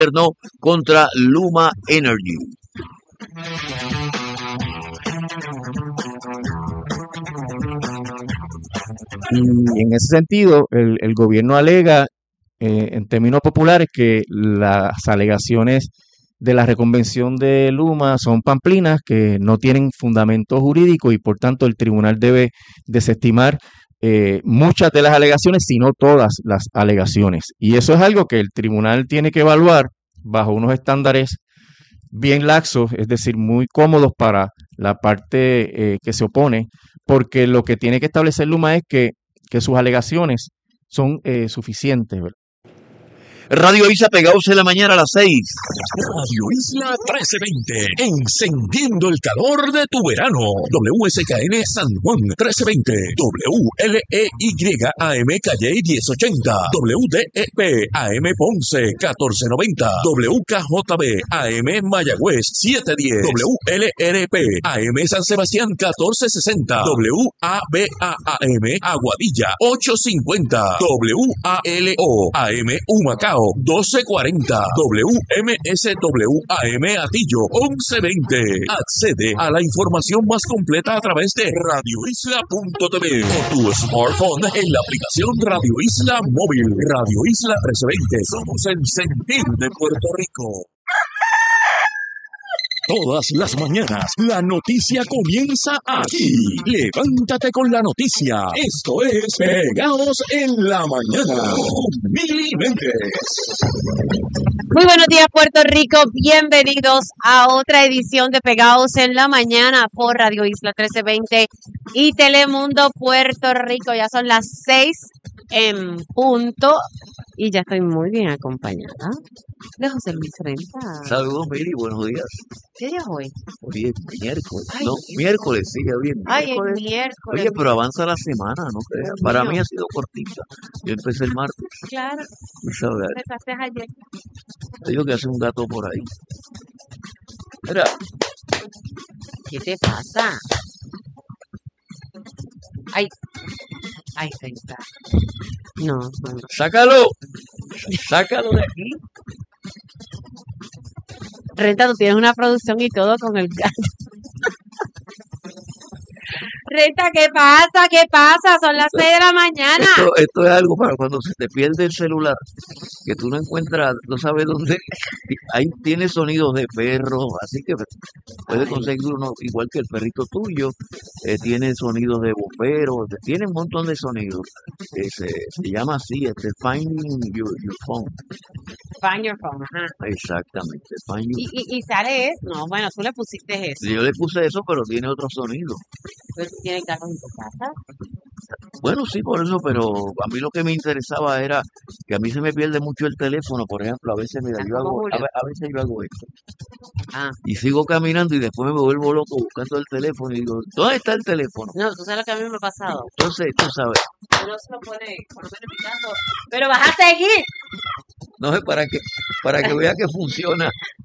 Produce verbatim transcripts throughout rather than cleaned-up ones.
gobierno contra Luma Energy. Y en ese sentido, el, el gobierno alega, eh, en términos populares, que las alegaciones de la reconvención de Luma son pamplinas, que no tienen fundamento jurídico y por tanto el tribunal debe desestimar eh, muchas de las alegaciones, si no todas las alegaciones. Y eso es algo que el tribunal tiene que evaluar bajo unos estándares bien laxos, es decir, muy cómodos para la parte eh, que se opone, porque lo que tiene que establecer Luma es que, que sus alegaciones son eh, suficientes, ¿verdad? Radio Isla Pegados en la mañana a las seis. Radio Isla trece veinte, encendiendo el calor de tu verano. W S K N San Juan trece veinte, W L E Y A M Calle diez ochenta, W D E P A M Ponce catorce noventa, W K J B A M Mayagüez siete diez, W L R P A M San Sebastián catorce sesenta, W A B A A M Aguadilla ocho cincuenta, W A L O A M Humacao doce cuarenta, W M S W A M Atillo once veinte. Accede a la información más completa a través de radio isla punto t v o tu smartphone en la aplicación Radio Isla Móvil. Radio Isla trece veinte. Somos el sentir de Puerto Rico. Todas las mañanas, la noticia comienza aquí. Levántate con la noticia. Esto es Pegados en la Mañana con Mili Méndez. Muy buenos días, Puerto Rico. Bienvenidos a otra edición de Pegados en la Mañana por Radio Isla trece veinte y Telemundo Puerto Rico. Ya son las seis en punto y ya estoy muy bien acompañada de José Luis Renta. Saludos, Mili, buenos días. ¿Qué día es hoy? Hoy es miércoles. Ay, no, miércoles, sí, ya bien. Ay, Miércoles. es miércoles. Oye, pero avanza la semana, ¿no creas? Para mí ha sido cortita. Yo empecé el martes. Claro, Tú sabes, empezaste ayer. te digo que hace un gato por ahí. Mira, ¿Qué te pasa? Ay, ay, Renta. No, no, no. sácalo. Sácalo de aquí. Renta, tú tienes una producción y todo con el gato. Renta, ¿qué pasa? ¿Qué pasa? Son las seis de la mañana. Esto, esto es algo para cuando se te pierde el celular, que tú no encuentras, no sabes dónde. Ahí tiene sonidos de perro, así que puedes conseguir uno igual que el perrito tuyo. Eh, tiene sonidos de bomberos, tiene un montón de sonidos. Eh, se, se llama así, este, Finding Your, your Phone. Find your phone, ajá. Exactamente, Find Y, Your- y, y sale eso. No, bueno, tú le pusiste eso. Yo le puse eso, pero tiene otro sonido. Pero tú tienes gatos en tu casa. Bueno, sí, por eso, pero a mí lo que me interesaba era que a mí se me pierde mucho el teléfono, por ejemplo, a veces, mira, yo Como hago, a, Julio. ve- a veces yo hago esto, Ah, y sigo caminando y después me vuelvo loco buscando el teléfono y digo, ¿dónde está el teléfono? no, tú sabes lo que a mí me ha pasado. Entonces, tú sabes, Uno se lo pone, por lo menos en mi caso. Pero vas a seguir. no es para que, para que vea que funciona.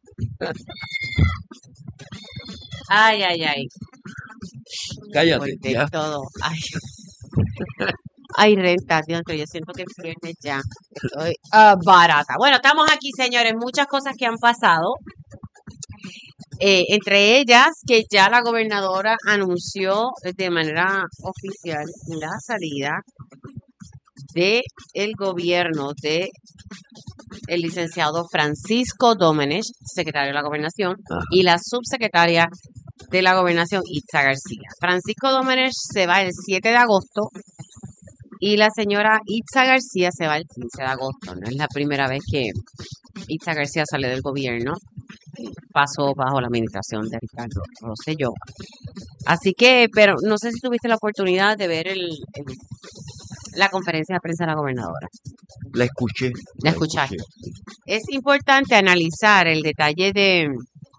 Ay, ay, ay. Cállate, Fuerte ya. todo. Ay. Ay, Renta, Dios mío, yo siento que el viernes ya estoy ah, barata. Bueno, estamos aquí, señores. Muchas cosas que han pasado. Eh, entre ellas, que ya la gobernadora anunció de manera oficial la salida de el gobierno de el licenciado Francisco Domenech, secretario de la Gobernación, Ajá. y la subsecretaria de la Gobernación, Itza García. Francisco Domenech se va el siete de agosto y la señora Itza García se va el quince de agosto. No es la primera vez que Itza García sale del gobierno. Pasó bajo la administración de Ricardo Rosselló. Así que, pero no sé si tuviste la oportunidad de ver el, el- la conferencia de prensa de la gobernadora. La escuché. La escuchaste. Es importante analizar el detalle de,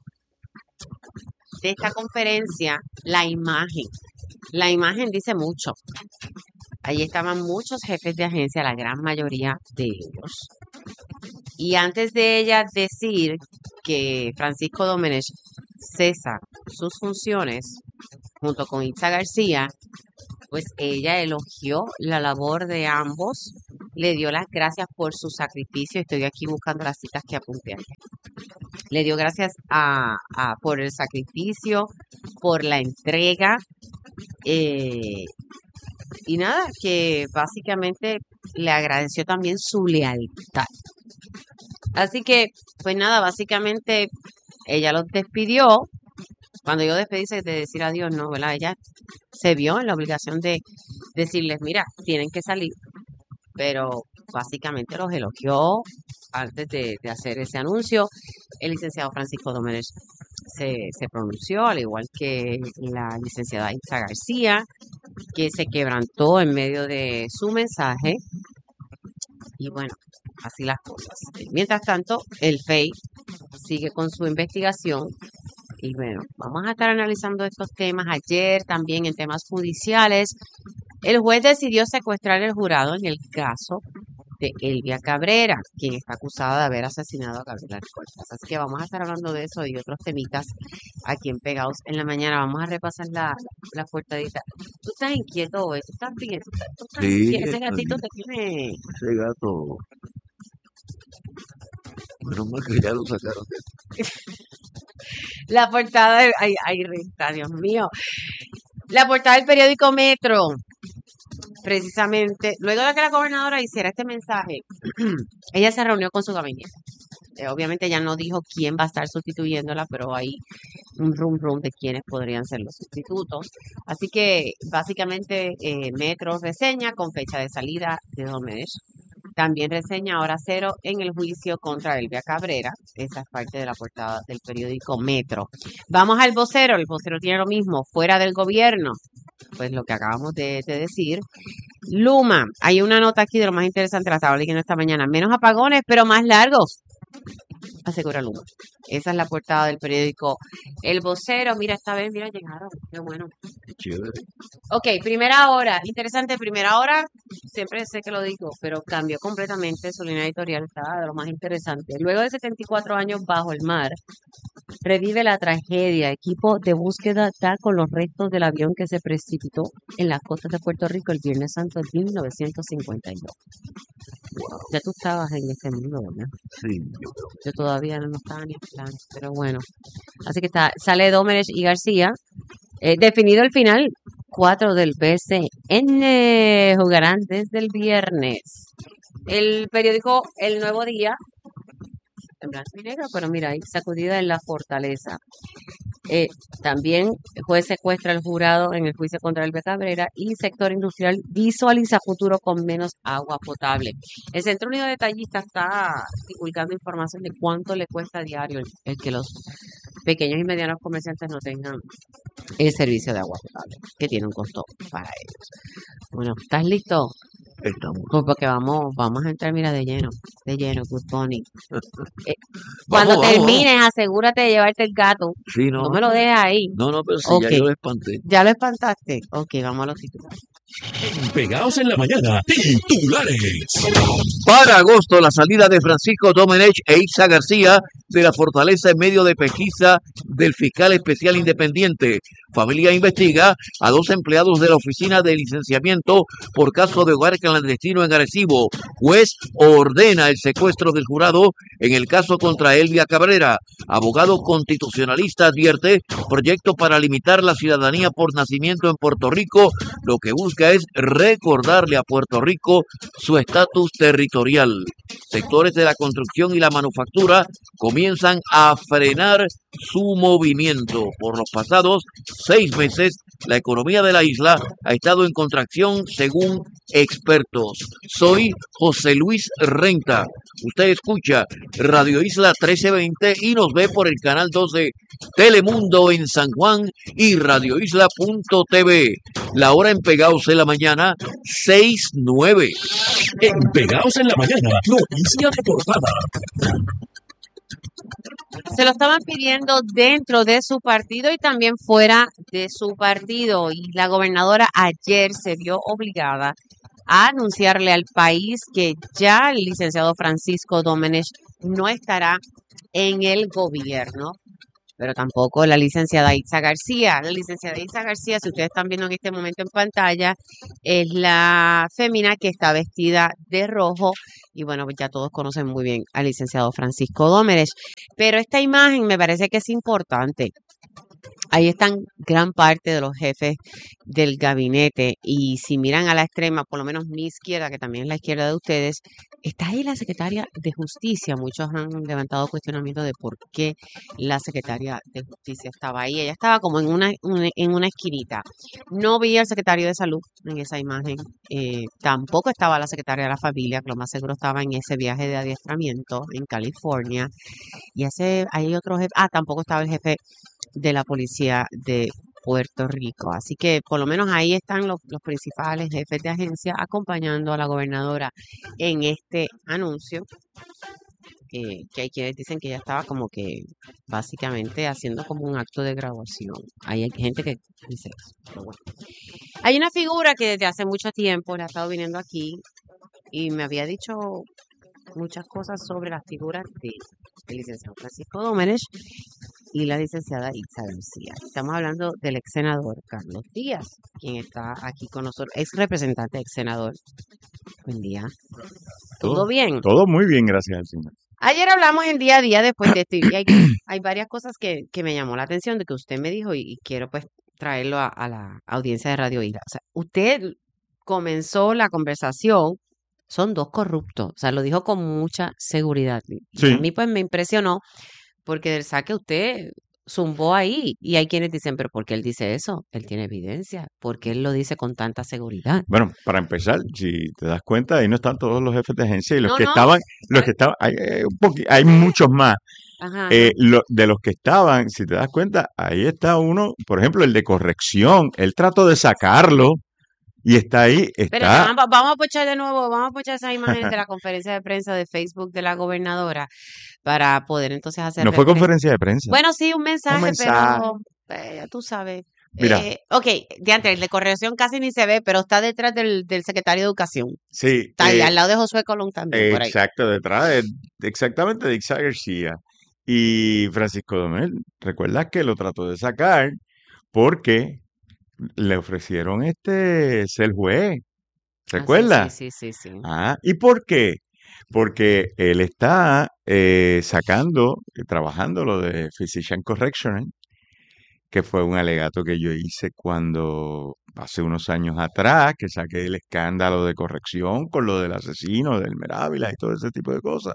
de esta conferencia, la imagen. La imagen dice mucho. Allí estaban muchos jefes de agencia, la gran mayoría de ellos. Y antes de ella decir que Francisco Domenech cesa sus funciones junto con Itza García, pues ella elogió la labor de ambos le dio las gracias por su sacrificio. Estoy aquí buscando las citas que apunté ayer. Le dio gracias a, a- por el sacrificio, por la entrega, eh, y nada, que básicamente le agradeció también su lealtad. Así que, pues nada, básicamente ella los despidió. Cuando yo despedirse de decir adiós, no, ¿verdad? Ella se vio en la obligación de decirles, mira, tienen que salir, pero básicamente los elogió antes de, de hacer ese anuncio. El licenciado Francisco Domenech se, se pronunció, al igual que la licenciada Isa García, que se quebrantó en medio de su mensaje. Y bueno, así las cosas. Mientras tanto, el F E I sigue con su investigación. Y bueno, vamos a estar analizando estos temas. Ayer también en temas judiciales, el juez decidió secuestrar el jurado en el caso de Elvia Cabrera, quien está acusada de haber asesinado a Gabriela Cortaz. Así que vamos a estar hablando de eso y otros temitas aquí en Pegados en la Mañana. Vamos a repasar la, la portadita. Tú estás inquieto hoy, tú estás bien, tú estás, tú estás Sí, inquieto. Ese está gatito bien. te tiene... Ese gato, menos mal que ya lo sacaron. La portada del... Ay, ay, Rita, Dios mío. La portada del periódico Metro. Precisamente, luego de que la gobernadora hiciera este mensaje, ella se reunió con su gabinete. Eh, obviamente ella no dijo quién va a estar sustituyéndola, pero hay un rum rum de quiénes podrían ser los sustitutos. Así que básicamente eh, Metro reseña con fecha de salida de Domenech. También reseña hora cero en el juicio contra Elvia Cabrera. Esa es parte de la portada del periódico Metro. Vamos al vocero. El vocero tiene lo mismo, fuera del gobierno. Pues lo que acabamos de, de decir. Luma, hay una nota aquí de lo más interesante, la estaba leyendo esta mañana. Menos apagones, pero más largos, asegura Luma. Esa es la portada del periódico El Vocero. Mira, esta vez, mira, llegaron. Qué bueno. Qué chévere. Ok, primera hora. Interesante, primera hora. Siempre sé que lo digo, pero cambió completamente su línea editorial. Está de lo más interesante. Luego de setenta y cuatro años bajo el mar, revive la tragedia. Equipo de búsqueda da con los restos del avión que se precipitó en las costas de Puerto Rico el Viernes Santo de mil novecientos cincuenta y dos. Ya tú estabas en este mundo, ¿verdad? Sí, yo creo. Yo todavía no estaba ni en plan, pero bueno. Así que está, sale Domenech y García. Eh, definido el final, cuatro del P C N jugarán desde el viernes. El periódico El Nuevo Día, en blanco y negro, pero mira, hay sacudida en la fortaleza. Eh, también el juez secuestra al jurado en el juicio contra Elvia Cabrera y sector industrial visualiza futuro con menos agua potable. El Centro Unido de Detallistas está divulgando información de cuánto le cuesta a diario el, el que los pequeños y medianos comerciantes no tengan el servicio de agua potable, que tiene un costo para ellos. Bueno, ¿estás listo? Estamos. Pues porque vamos, vamos a entrar, mira, de lleno, de lleno, Good Bunny. Eh, cuando Vamos, vamos, termines, asegúrate de llevarte el gato. Sí, No no. me lo dejes ahí. No, no, pero sí, Ok. ya yo lo espanté. ¿Ya lo espantaste? Ok, vamos a los titulares. Pegados en la mañana, titulares. Para agosto, la salida de Francisco Domenech e Isa García de la fortaleza en medio de pesquisa del fiscal especial independiente. Familia investiga a dos empleados de la oficina de licenciamiento por caso de hogar clandestino en Arecibo. Juez ordena el secuestro del jurado en el caso contra Elvia Cabrera. Abogado constitucionalista advierte proyecto para limitar la ciudadanía por nacimiento en Puerto Rico. Lo que busca es recordarle a Puerto Rico su estatus territorial. Sectores de la construcción y la manufactura comienzan a frenar su movimiento. Por los pasados seis meses, la economía de la isla ha estado en contracción según expertos. Soy José Luis Renta. Usted escucha Radio Isla trece veinte y nos ve por el canal dos de Telemundo en San Juan y radio isla punto t v. La hora en Pegados en la mañana, seis nueve. En Pegados en la mañana, noticia de portada. Se lo estaban pidiendo dentro de su partido y también fuera de su partido. Y la gobernadora ayer se vio obligada a anunciarle al país que ya el licenciado Francisco Domenech no estará en el gobierno. pero tampoco la licenciada Itza García. La licenciada Itza García, si ustedes están viendo en este momento en pantalla, es la fémina que está vestida de rojo. Y bueno, pues ya todos conocen muy bien al licenciado Francisco Dómenes. Pero esta imagen me parece que es importante. Ahí están gran parte de los jefes del gabinete y si miran a la extrema, por lo menos mi izquierda, que también es la izquierda de ustedes, está ahí la secretaria de Justicia. Muchos han levantado cuestionamientos de por qué la secretaria de Justicia estaba ahí. Ella estaba como en una, una- en una esquinita. No vi al secretario de Salud en esa imagen. Eh, tampoco estaba la secretaria de la Familia, que lo más seguro estaba en ese viaje de adiestramiento en California. Y ese, hay otro jefe, ah, tampoco estaba el jefe de la policía de Puerto Rico. Así que por lo menos ahí están los, los principales jefes de agencia acompañando a la gobernadora en este anuncio, eh, que hay quienes dicen que ella estaba como que básicamente haciendo como un acto de graduación. Ahí hay gente que dice eso, pero bueno. Hay una figura que desde hace mucho tiempo le ha estado viniendo aquí y me había dicho muchas cosas sobre las figuras de el licenciado Francisco Dómenes y la licenciada Itza García. Estamos hablando del ex senador Carlos Díaz, quien está aquí con nosotros, ex representante, ex senador. Buen día. ¿Todo Todo, bien? todo muy bien, gracias al Señor. Ayer hablamos en día a día después de esto y hay, hay varias cosas que, que me llamó la atención de que usted me dijo y, y quiero pues traerlo a, a la audiencia de Radio Isla. O sea, usted comenzó la conversación, son dos corruptos, o sea, lo dijo con mucha seguridad. Y a Sí, mí pues me impresionó porque del saque usted zumbó ahí y hay quienes dicen, pero ¿por qué él dice eso? Él tiene evidencia, ¿por qué él lo dice con tanta seguridad? bueno, para empezar, si te das cuenta, ahí no están todos los jefes de agencia y los No, que no, estaban, los que exacto. estaban, hay, eh, un poqui- hay muchos más. Ajá, Eh, ajá. lo- de los que estaban, si te das cuenta, ahí está uno, por ejemplo, el de corrección, él trató de sacarlo y está ahí, Espérate, está, vamos, a- vamos a pochar de nuevo, vamos a pochar esas imágenes de la conferencia de prensa de Facebook de la gobernadora para poder entonces hacer no fue referencia. conferencia de prensa, Bueno, sí, un un mensaje, mensaje. pero eh, ya tú sabes. Mira, Eh, ok, de antes, el de corrección casi ni se ve, pero está detrás del, del secretario de Educación. sí, Está ahí, eh, al lado de Josué Colón también, por ahí. exacto, detrás de, de exactamente de Itza García y Francisco Domel. ¿Recuerdas que lo trató de sacar porque le ofrecieron este ser juez? Ah, sí, sí, ¿Recuerdas? sí, sí, sí. Ah, ¿y por qué? Porque él está eh, sacando, eh, trabajando lo de Physician Correction, que fue un alegato que yo hice cuando, hace unos años atrás, que saqué el escándalo de corrección con lo del asesino, del Merávila y todo ese tipo de cosas.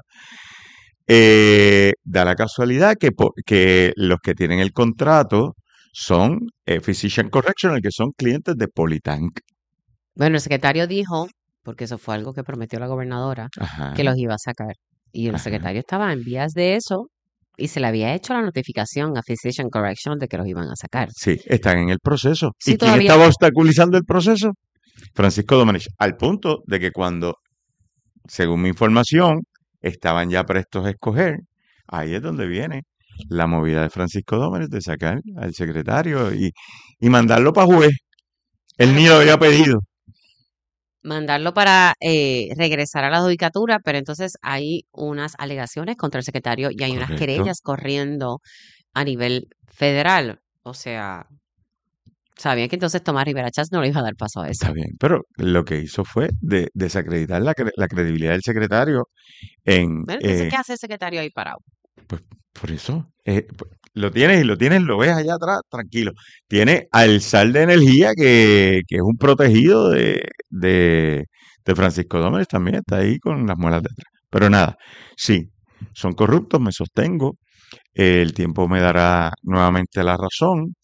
Eh, da la casualidad que, po- que los que tienen el contrato son eh, Physician Correctional, que son clientes de Politank. Bueno, el secretario dijo, porque eso fue algo que prometió la gobernadora, que Ajá, los iba a sacar. Y el ajá. secretario estaba en vías de eso y se le había hecho la notificación a Physician Correction de que los iban a sacar. Sí, están en el proceso. Sí, ¿Y quién todavía. estaba obstaculizando el proceso? Francisco Domenech, al punto de que cuando, según mi información, estaban ya prestos a escoger, ahí es donde viene la movida de Francisco Domenech de sacar al secretario y, y mandarlo para juez. Él Claro, ni lo había porque pedido. mandarlo para eh, regresar a la judicatura, pero entonces hay unas alegaciones contra el secretario y hay unas Correcto. querellas corriendo a nivel federal. O sea, sabían que entonces Tomás Rivera Chats no le iba a dar paso a eso. Está bien, pero lo que hizo fue de, desacreditar la, cre- la credibilidad del secretario en... Bueno, entonces, eh, ¿qué hace el secretario ahí parado? pues por eso, eh, pues, lo tienes y lo tienes, lo ves allá atrás, tranquilo. Tiene al Sal de Energía, que, que es un protegido de, de, de Francisco Dómez, también está ahí con las muelas detrás. Pero nada, sí, son corruptos, me sostengo. eh, el tiempo me dará nuevamente la razón.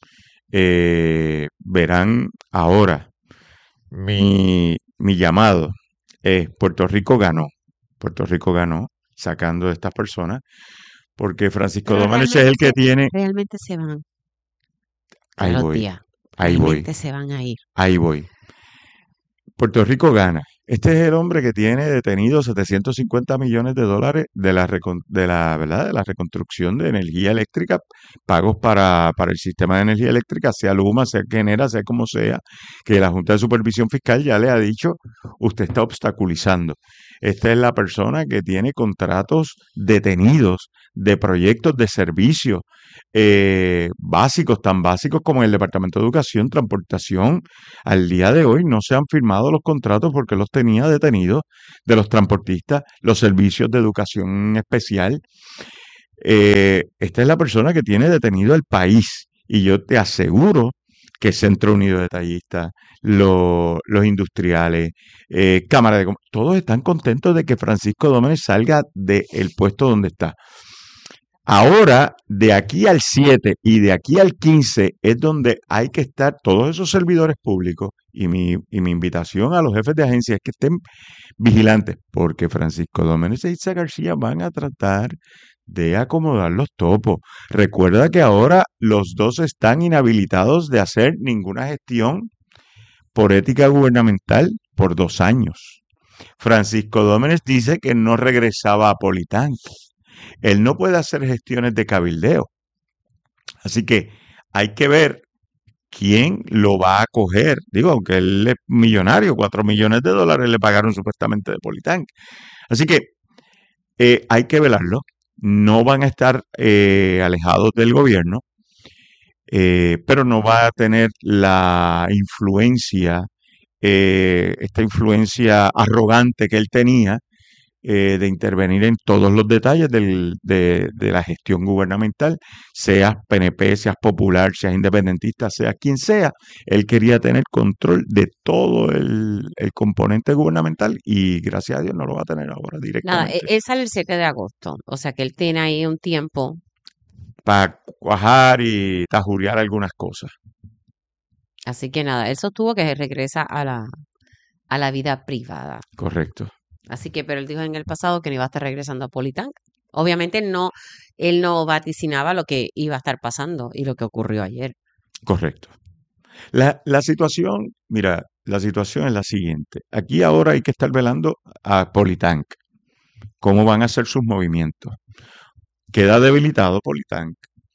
eh, verán ahora mi, mi llamado es Puerto Rico ganó. Puerto Rico ganó sacando de estas personas porque Francisco Pero Domenech es el realmente que se, tiene... realmente se van, Ahí Carlos voy, Díaz. ahí voy, Realmente se van a ir. ahí voy. Puerto Rico gana. Este es el hombre que tiene detenido setecientos cincuenta millones de dólares de la, recon- de la, ¿verdad? de la reconstrucción de energía eléctrica, pagos para, para el sistema de energía eléctrica, sea Luma, sea Genera, sea como sea, que la Junta de Supervisión Fiscal ya le ha dicho, usted está obstaculizando. Esta es la persona que tiene contratos detenidos de proyectos de servicio eh, básicos, tan básicos como el Departamento de Educación, Transportación. Al día de hoy no se han firmado los contratos porque los tenía detenidos de los transportistas, los servicios de educación especial. Eh, esta es la persona que tiene detenido el país y yo te aseguro que Centro Unido de Detallistas, lo- los industriales, eh, Cámara de Comercio, todos están contentos de que Francisco Dómenes salga del puesto donde está. Ahora, de aquí al siete y de aquí al quince es donde hay que estar todos esos servidores públicos y mi, y mi invitación a los jefes de agencia es que estén vigilantes, porque Francisco Dómenes e Itza García van a tratar de acomodar los topos. Recuerda que ahora los dos están inhabilitados de hacer ninguna gestión por ética gubernamental por dos años. Francisco Dómenes dice que no regresaba a Politank. Él no puede hacer gestiones de cabildeo. Así que hay que ver quién lo va a coger. Digo, aunque él es millonario, cuatro millones de dólares le pagaron supuestamente de Politank. Así que eh, hay que velarlo. No van a estar eh, alejados del gobierno, eh, pero no va a tener la influencia, eh, esta influencia arrogante que él tenía eh, de intervenir en todos los detalles del- de, de la gestión gubernamental, seas P N P, seas popular, seas independentista, seas quien sea. Él quería tener control de todo el, el componente gubernamental y gracias a Dios no lo va a tener ahora Nada, e- directamente. él sale el siete de agosto, o sea que él tiene ahí un tiempo. Para cuajar y tajurear algunas cosas. Así que nada, él sostuvo que regresa a la, a la vida privada. Correcto. Así que, pero él dijo en el pasado que no iba a estar regresando a Politank. Obviamente no, él no vaticinaba lo que iba a estar pasando y lo que ocurrió ayer. Correcto. La, la situación, mira, la situación es la siguiente. Aquí ahora hay que estar velando a Politank, cómo van a hacer sus movimientos. Queda debilitado Politank,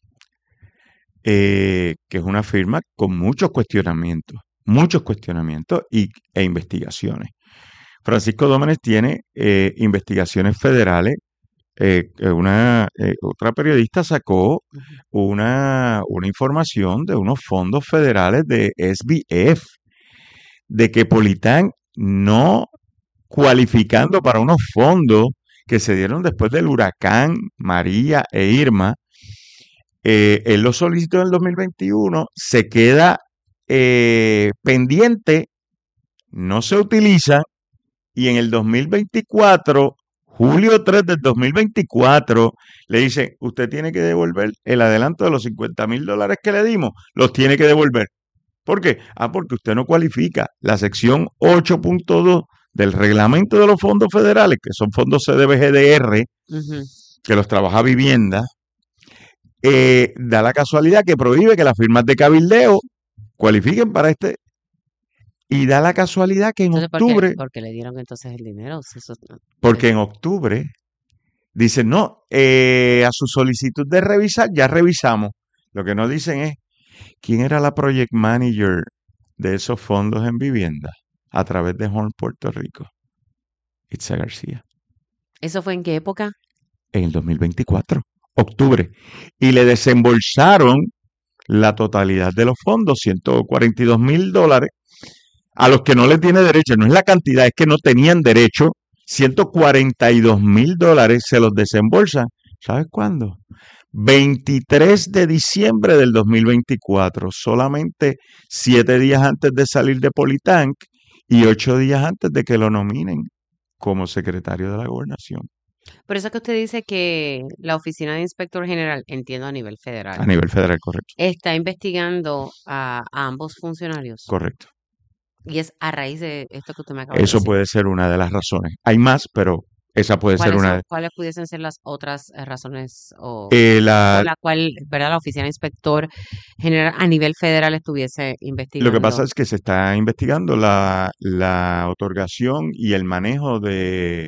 eh, que es una firma con muchos cuestionamientos, muchos cuestionamientos y, e investigaciones. Francisco Dómenes tiene eh, investigaciones federales. Eh, eh, una, eh, otra periodista sacó Ujú. una, una información de unos fondos federales de S B F, de que Politank no cualificando para unos fondos que se dieron después del huracán María e Irma, eh, él lo solicitó en el dos mil veintiuno, se queda eh, pendiente, no se utiliza, y en el dos mil veinticuatro, julio tres del dos mil veinticuatro, le dicen, usted tiene que devolver el adelanto de los cincuenta mil dólares que le dimos, los tiene que devolver. ¿Por qué? Ah, porque usted no cualifica. La sección ocho punto dos del reglamento de los fondos federales, que son fondos C D B G D R, Ujú. que los trabaja vivienda, eh, da la casualidad que prohíbe que las firmas de cabildeo cualifiquen para este, y da la casualidad que en Entonces, ¿por qué, octubre, por qué le dieron entonces el dinero? Si eso no- porque en octubre dicen, no, eh, a su solicitud de revisar, ya revisamos. Lo que no dicen es quién era la project manager de esos fondos en vivienda a través de Horn, Puerto Rico. Itza García. ¿Eso fue en qué época? En el dos mil veinticuatro, octubre. Y le desembolsaron la totalidad de los fondos, ciento cuarenta y dos mil dólares, a los que no le tiene derecho. No es la cantidad, es que no tenían derecho. ciento cuarenta y dos mil dólares se los desembolsan. ¿Sabes cuándo? veintitrés de diciembre del dos mil veinticuatro, solamente siete días antes de salir de Politank y ocho días antes de que lo nominen como secretario de la gobernación Por eso es que usted dice que la Oficina de Inspector General, entiendo a nivel a federal, nivel federal, correcto, está investigando a, a ambos funcionarios. correcto. Y es a raíz de esto que usted me acaba de Eso decir. puede ser una de las razones. Hay más, pero esa puede ser ¿Cuáles una son, de cuáles pudiesen ser las otras eh, razones o eh, por la, la cual, ¿verdad? La Oficina de Inspector General a nivel federal estuviese Lo que investigando. pasa es que se está investigando la, la otorgación y el manejo de,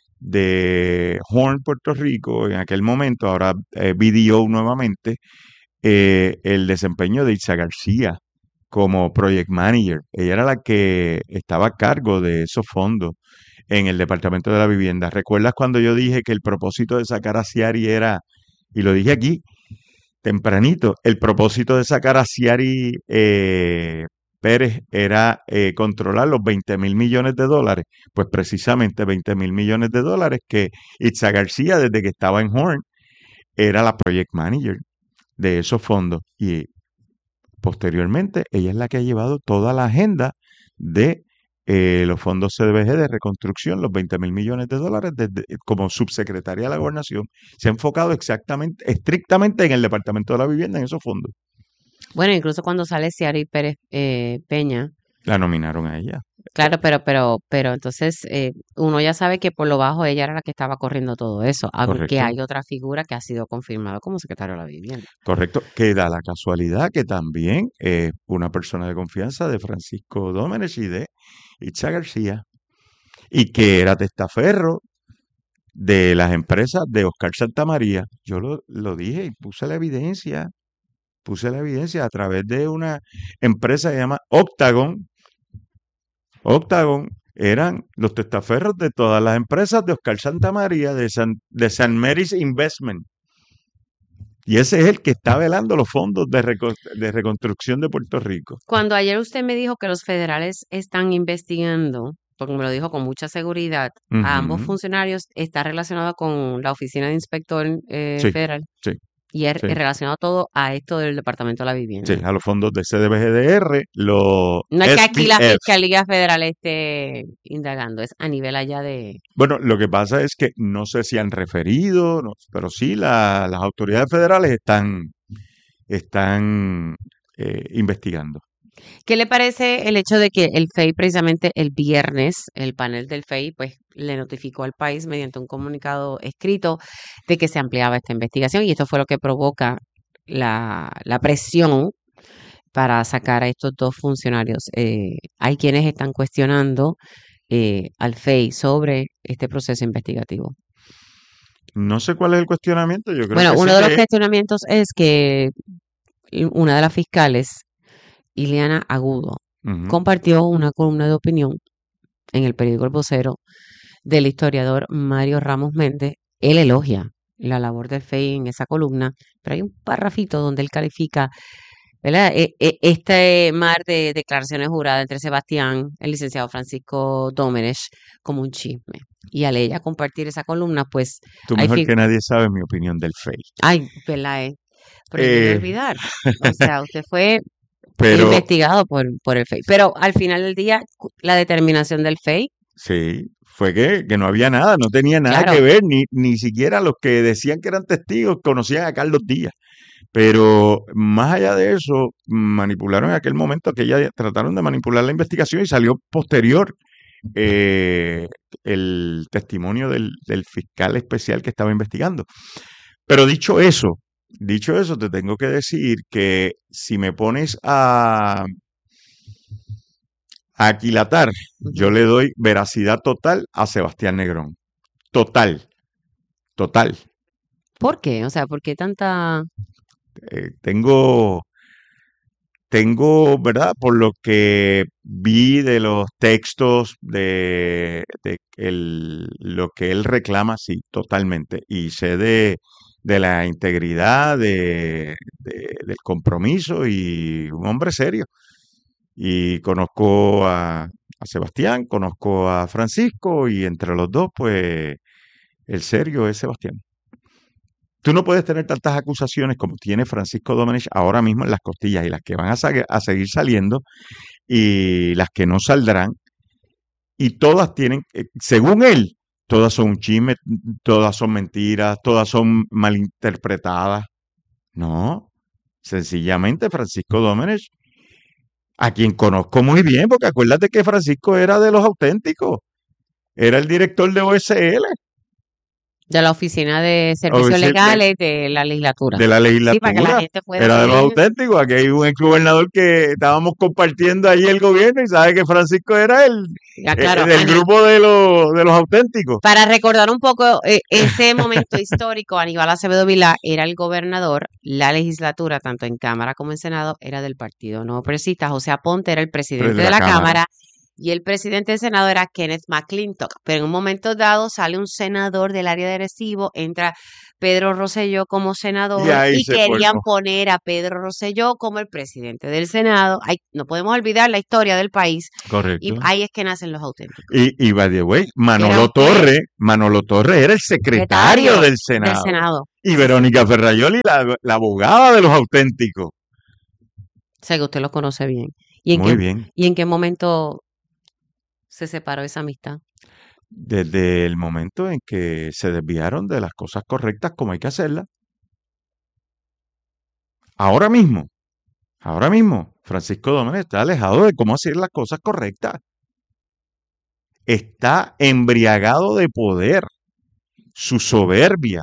de Horn, Puerto Rico, en aquel momento, ahora eh, B D O nuevamente, eh, el desempeño de Itza García como project manager. Ella era la que estaba a cargo de esos fondos. en el Departamento de la Vivienda. ¿Recuerdas cuando yo dije que el propósito de sacar a Ciari era, y lo dije aquí tempranito, el propósito de sacar a Ciari eh, Pérez era eh, controlar los veinte mil millones de dólares? Pues precisamente veinte mil millones de dólares que Itza García, desde que estaba en Horn, era la project manager de esos fondos. Y posteriormente, ella es la que ha llevado toda la agenda de eh, los fondos C D B G de reconstrucción, los veinte mil millones de dólares, desde, como subsecretaria de la Gobernación. Se ha enfocado exactamente, estrictamente en el Departamento de la Vivienda, en esos fondos. Bueno, incluso cuando sale Ciari Pérez eh, Peña, La nominaron a ella. claro, pero, pero, pero entonces eh, uno ya sabe que por lo bajo ella era la que estaba corriendo todo eso, aunque Correcto. hay otra figura que ha sido confirmada como secretario de la Vivienda. Correcto, que da la casualidad que también es una persona de confianza de Francisco Domenech y de Itza García, y que era testaferro de las empresas de Oscar Santamaría. Yo lo, lo dije y puse la evidencia, puse la evidencia a través de una empresa que se llama Octagon. Octagon eran los testaferros de todas las empresas de Oscar Santamaría, de San, de San Mary's Investment. Y ese es el que está velando los fondos de, reco- de reconstrucción de Puerto Rico. Cuando ayer usted me dijo que los federales están investigando, porque me lo dijo con mucha seguridad, a ambos Ujú. funcionarios, está relacionado con la oficina de inspector eh, Sí, federal sí, y es sí. es relacionado todo a esto del Departamento de la Sí, Vivienda. a los fondos de C D B G D R, los No es que aquí la S B F. Fiscalía Federal esté indagando, es a nivel allá de... Bueno, lo que pasa es que no sé si han referido, no, pero sí la- las autoridades federales están, están eh, investigando. ¿Qué le parece el hecho de que el F E I precisamente el viernes, el panel del F E I, pues le notificó al país mediante un comunicado escrito de que se ampliaba esta investigación y esto fue lo que provoca la, la presión para sacar a estos dos funcionarios? Eh, hay quienes están cuestionando eh, al F E I sobre este proceso investigativo. No sé cuál es el cuestionamiento, yo creo Bueno, que sí uno de los que cuestionamientos es que una de las fiscales, Ileana Agudo, ujú, compartió una columna de opinión en el periódico El Vocero del historiador Mario Ramos Méndez. Él elogia la labor del F E I en esa columna, pero hay un párrafito donde él califica, ¿verdad?, E- e- este mar de declaraciones juradas entre Sebastián, el licenciado Francisco Domenech, como un chisme. Y al ella compartir esa columna, pues tú hay mejor fi- que nadie sabes mi opinión del F E I. ay, ¿verdad? eh? Prohibido Eh, olvidar. O sea, usted fue pero investigado por, por el F E I. Pero al final del día, cu- la determinación del F E I, sí, fue que, que no había nada, no tenía nada claro, que ver, ni, ni siquiera los que decían que eran testigos conocían a Carlos Díaz. Pero más allá de eso, manipularon en aquel momento, aquella, trataron de manipular la investigación y salió posterior eh, el testimonio del, del fiscal especial que estaba investigando. Pero dicho eso, dicho eso, te tengo que decir que si me pones a, a aquilatar, yo ujú. le doy veracidad total a Sebastián Negrón. Total, total. ¿Por qué? O sea, ¿por qué tanta... Eh, tengo, tengo, ¿verdad? Por lo que vi de los textos de, de el- lo que él reclama, sí, totalmente. Y sé de, de la integridad, de, de- del compromiso y un hombre serio. Y conozco a, a Sebastián, conozco a Francisco y entre los dos, pues el serio es Sebastián. Tú no puedes tener tantas acusaciones como tiene Francisco Domenech ahora mismo en las costillas y las que van a, sa- a seguir saliendo y las que no saldrán. Y todas tienen, eh, según él, todas son un chisme, todas son mentiras, todas son malinterpretadas. No, sencillamente Francisco Domenech, a quien conozco muy bien, porque acuérdate que Francisco era de los auténticos, era el director de O S L, de la Oficina de Servicios ofici- de, Legales de la legislatura? de la Sí, para que la legislatura, gente pueda era de los tener... auténticos. Aquí hay un exgobernador que estábamos compartiendo allí el gobierno y sabe que Francisco era el, Ah, eh, claro, del Ani- grupo de los, de los auténticos. para recordar un poco eh, ese momento histórico, Aníbal Acevedo Vilá era el gobernador, la legislatura, tanto en Cámara como en Senado, era del Partido No Progresista. José Aponte era el Pero presidente de de la la Cámara. Cámara y el presidente del Senado era Kenneth McClintock. Pero en un momento dado sale un senador del área de Arecibo, entra Pedro Rosselló como senador Y ahí y se querían formó. poner a Pedro Rosselló como el presidente del Senado. Ay, no podemos olvidar la historia del país y Correcto. ahí es que nacen los auténticos. Y, y by the way, Era Manolo un juez, Torre, Manolo Torre era el secretario secretario del del Senado. Senado. Y Sí, sí. Verónica Ferrayoli, la, la abogada de los auténticos. Sé que usted los conoce bien. ¿Y en Muy qué, bien. y en qué momento se separó esa amistad? Desde el momento en que se desviaron de las cosas correctas como hay que hacerlas. Ahora mismo, ahora mismo, Francisco Domínguez está alejado de cómo hacer las cosas correctas. Está embriagado de poder, su soberbia,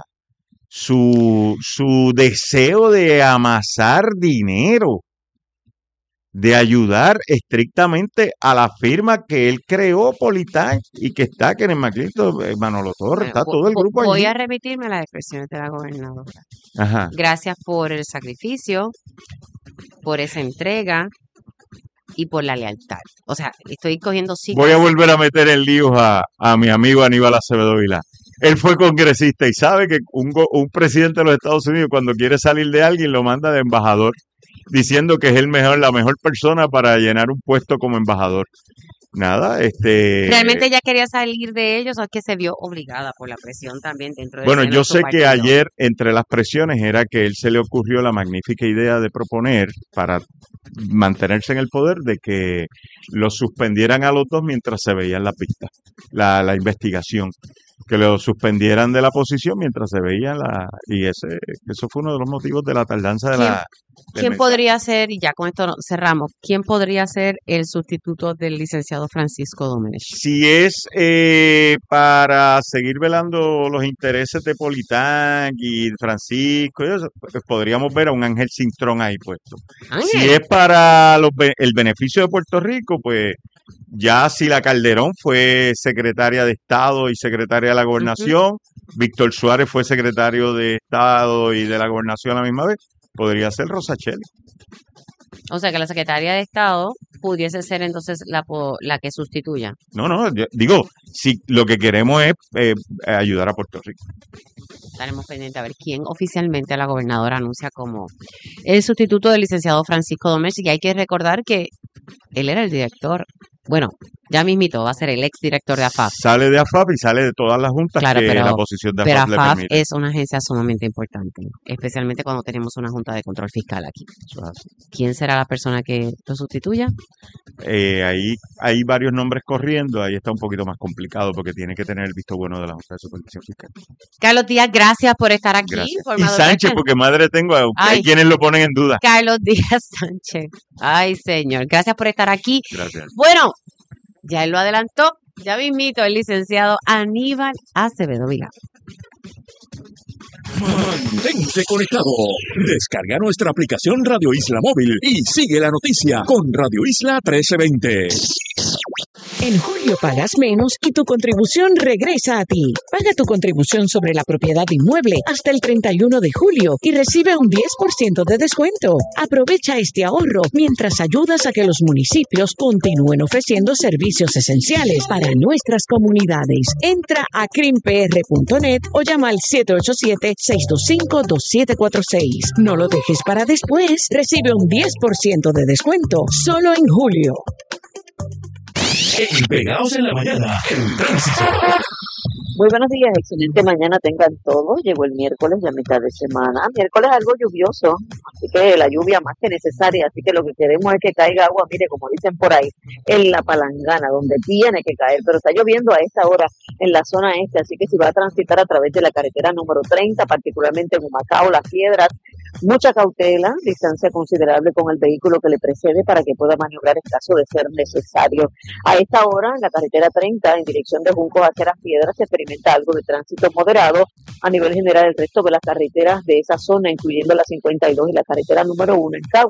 su, su deseo de amasar dinero, de ayudar estrictamente a la firma que él creó, Politán, y que está Kenneth McClintock, eh, Manolo Torre, Bueno, está vo- todo el vo- grupo voy allí. a remitirme a las expresiones de la gobernadora. Ajá. Gracias por el sacrificio, por esa entrega y por la lealtad. O sea, estoy cogiendo Voy a citas. volver a meter en líos a, a mi amigo Aníbal Acevedo Vilá. Él fue congresista y sabe que un, go- un presidente de los Estados Unidos cuando quiere salir de alguien lo manda de embajador, diciendo que es el mejor, la mejor persona para llenar un puesto como embajador. Nada, este, ¿Realmente ella quería salir de ellos o es que se vio obligada por la presión también dentro del bueno, seno yo de su sé que partido? ayer entre las presiones era que él se le ocurrió la magnífica idea de proponer para mantenerse en el poder de que los suspendieran a los dos mientras se veían las pistas, la, la investigación, que lo suspendieran de la posición mientras se veían la y ese eso fue uno de los motivos de la tardanza de ¿Quién, la del quién mensaje. podría ser, y ya con esto no- cerramos, quién podría ser el sustituto del licenciado Francisco Domínguez? Si es eh, para seguir velando los intereses de Politán y Francisco, y eso, pues podríamos ver a un Ángel Cintrón ahí puesto. Si Ángel, es para los be- el beneficio de Puerto Rico, pues ya Sila Calderón fue secretaria de Estado y secretaria de la ujú. Gobernación, Víctor Suárez fue secretario de Estado y de la Gobernación a la misma vez, podría ser Rosachel. O sea que la secretaria de Estado pudiese ser entonces la, po- la que sustituya. No, no, yo digo, si lo que queremos es eh, ayudar a Puerto Rico. Estaremos pendientes a ver quién oficialmente la gobernadora anuncia como el sustituto del licenciado Francisco Domínguez. Y hay que recordar que él era el director. Bueno, ya mismito va a ser el ex director de A F A P. Sale de A F A P y sale de todas las juntas Claro, que la pero, posición de pero A F A P le A F A P permite. es una agencia sumamente importante, especialmente cuando tenemos una junta de control fiscal aquí. Eso es así. ¿Quién será la persona que lo sustituya? Eh, ahí hay varios nombres corriendo, ahí está un poquito más complicado porque tiene que tener el visto bueno de la Junta de Supervisión Fiscal. Carlos Díaz, gracias por estar aquí. Gracias. Por Y madrugar Sánchez, tan- porque madre tengo, aunque hay Ay, quienes lo ponen en duda. Carlos Díaz Sánchez. Ay, señor, gracias por estar aquí. Gracias. Bueno, ya él lo adelantó, ya mismito el licenciado Aníbal Acevedo Vilá. Mantente conectado. Descarga nuestra aplicación Radio Isla Móvil y sigue la noticia con Radio Isla trece veinte. En julio pagas menos y tu contribución regresa a ti. Paga tu contribución sobre la propiedad inmueble hasta el treinta y uno de julio y recibe un diez por ciento de descuento. Aprovecha este ahorro mientras ayudas a que los municipios continúen ofreciendo servicios esenciales para nuestras comunidades. Entra a crim p r punto net o llama al siete ocho siete, seis dos cinco, dos siete cuatro seis. No lo dejes para después. Recibe un diez por ciento de descuento solo en julio. En Pegados en la Mañana, el tránsito. Muy buenos días, excelente mañana tengan todos. Llegó el miércoles, la mitad de semana. Miércoles algo lluvioso, así que la lluvia más que necesaria, así que lo que queremos es que caiga agua, mire, como dicen por ahí, en la palangana, donde tiene que caer, pero está lloviendo a esta hora en la zona este, así que si va a transitar a través de la carretera número treinta, particularmente en Humacao, Las Piedras, mucha cautela, distancia considerable con el vehículo que le precede para que pueda maniobrar en caso de ser necesario. A esta hora, en la carretera treinta, en dirección de Juncos hacia Las Piedras, se experimenta algo de tránsito moderado. A nivel general, el resto de las carreteras de esa zona, incluyendo la cincuenta y dos y la carretera número uno en Caguas,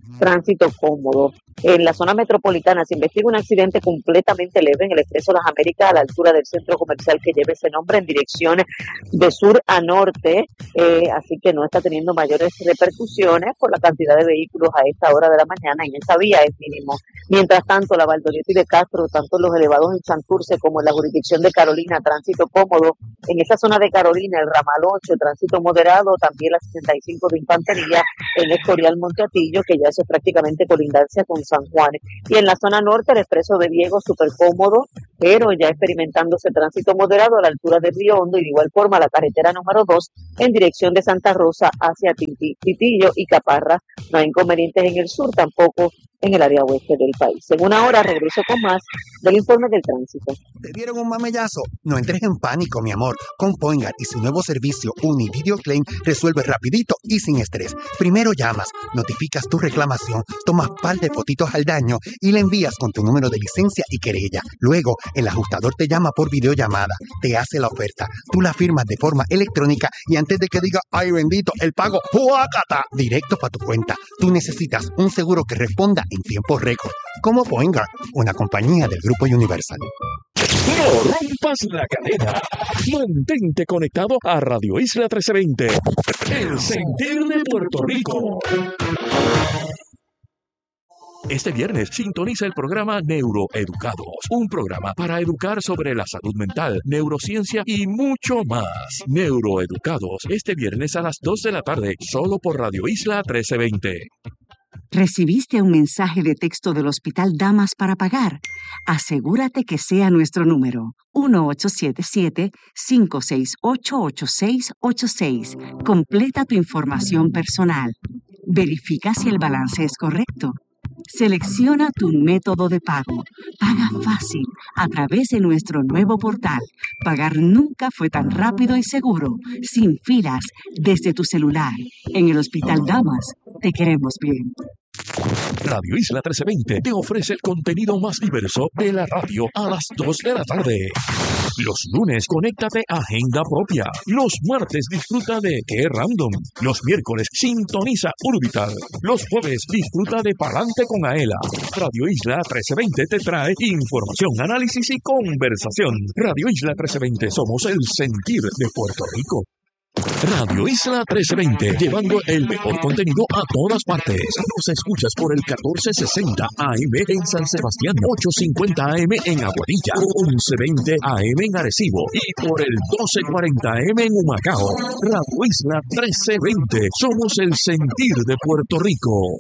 tránsito cómodo. En la zona metropolitana se investiga un accidente completamente leve en el Expreso Las Américas a la altura del centro comercial que lleva ese nombre en dirección de sur a norte, eh, así que no está teniendo mayores repercusiones por la cantidad de vehículos a esta hora de la mañana en esa vía es mínimo. Mientras tanto, la Valdoriotti y de Castro, tanto los elevados en Santurce como en la jurisdicción de Carolina, tránsito cómodo. En esa zona de Carolina, el ramal ocho, tránsito moderado, también la sesenta y cinco de Infantería en Escorial Monteatillo, que ya hace prácticamente colindancia con San Juan. Y en la zona norte, el expreso de Diego, súper cómodo, pero ya experimentándose tránsito moderado a la altura de Río Hondo, y de igual forma la carretera número dos en dirección de Santa Rosa hacia Titi, Titillo y Caparra. No hay inconvenientes en el sur, tampoco en el área oeste del país. En una hora regreso con más del informe del tránsito. ¿Te dieron un mamellazo? No entres en pánico, mi amor. Con Poingar y su nuevo servicio Uni Video Claim resuelve rapidito y sin estrés. Primero llamas, notificas tu reclamación, tomas par de fotitos al daño y le envías con tu número de licencia y querella. Luego, el ajustador te llama por videollamada, te hace la oferta, tú la firmas de forma electrónica y antes de que diga, ay bendito, el pago, ¡huácata!, directo para tu cuenta. Tú necesitas un seguro que responda en tiempo récord, como Poingar, una compañía del Grupo Universal. No rompas la cadena. Mantente conectado a Radio Isla trece veinte. El sentir de Puerto Rico. Este viernes sintoniza el programa Neuroeducados, un programa para educar sobre la salud mental, neurociencia y mucho más. Neuroeducados, este viernes a las dos de la tarde, solo por Radio Isla trece veinte. ¿Recibiste un mensaje de texto del Hospital Damas para pagar? Asegúrate que sea nuestro número, uno ocho siete siete, cinco seis ocho, ocho seis ocho seis. Completa tu información personal. Verifica si el balance es correcto. Selecciona tu método de pago. Paga fácil a través de nuestro nuevo portal. Pagar nunca fue tan rápido y seguro, sin filas, desde tu celular. En el Hospital Damas, te queremos bien. Radio Isla trece veinte te ofrece el contenido más diverso de la radio a las dos de la tarde. Los lunes, conéctate a Agenda Propia. Los martes, disfruta de Qué Random. Los miércoles, sintoniza Urbital. Los jueves, disfruta de Palante con Aela. Radio Isla trece veinte te trae información, análisis y conversación. Radio Isla trece veinte, somos el sentir de Puerto Rico. Radio Isla trece veinte, llevando el mejor contenido a todas partes. Nos escuchas por el catorce sesenta A M en San Sebastián, ochocientos cincuenta A M en Aguadilla, once veinte A M en Arecibo y por el doce cuarenta A M en Humacao. Radio Isla trece veinte, somos el sentir de Puerto Rico.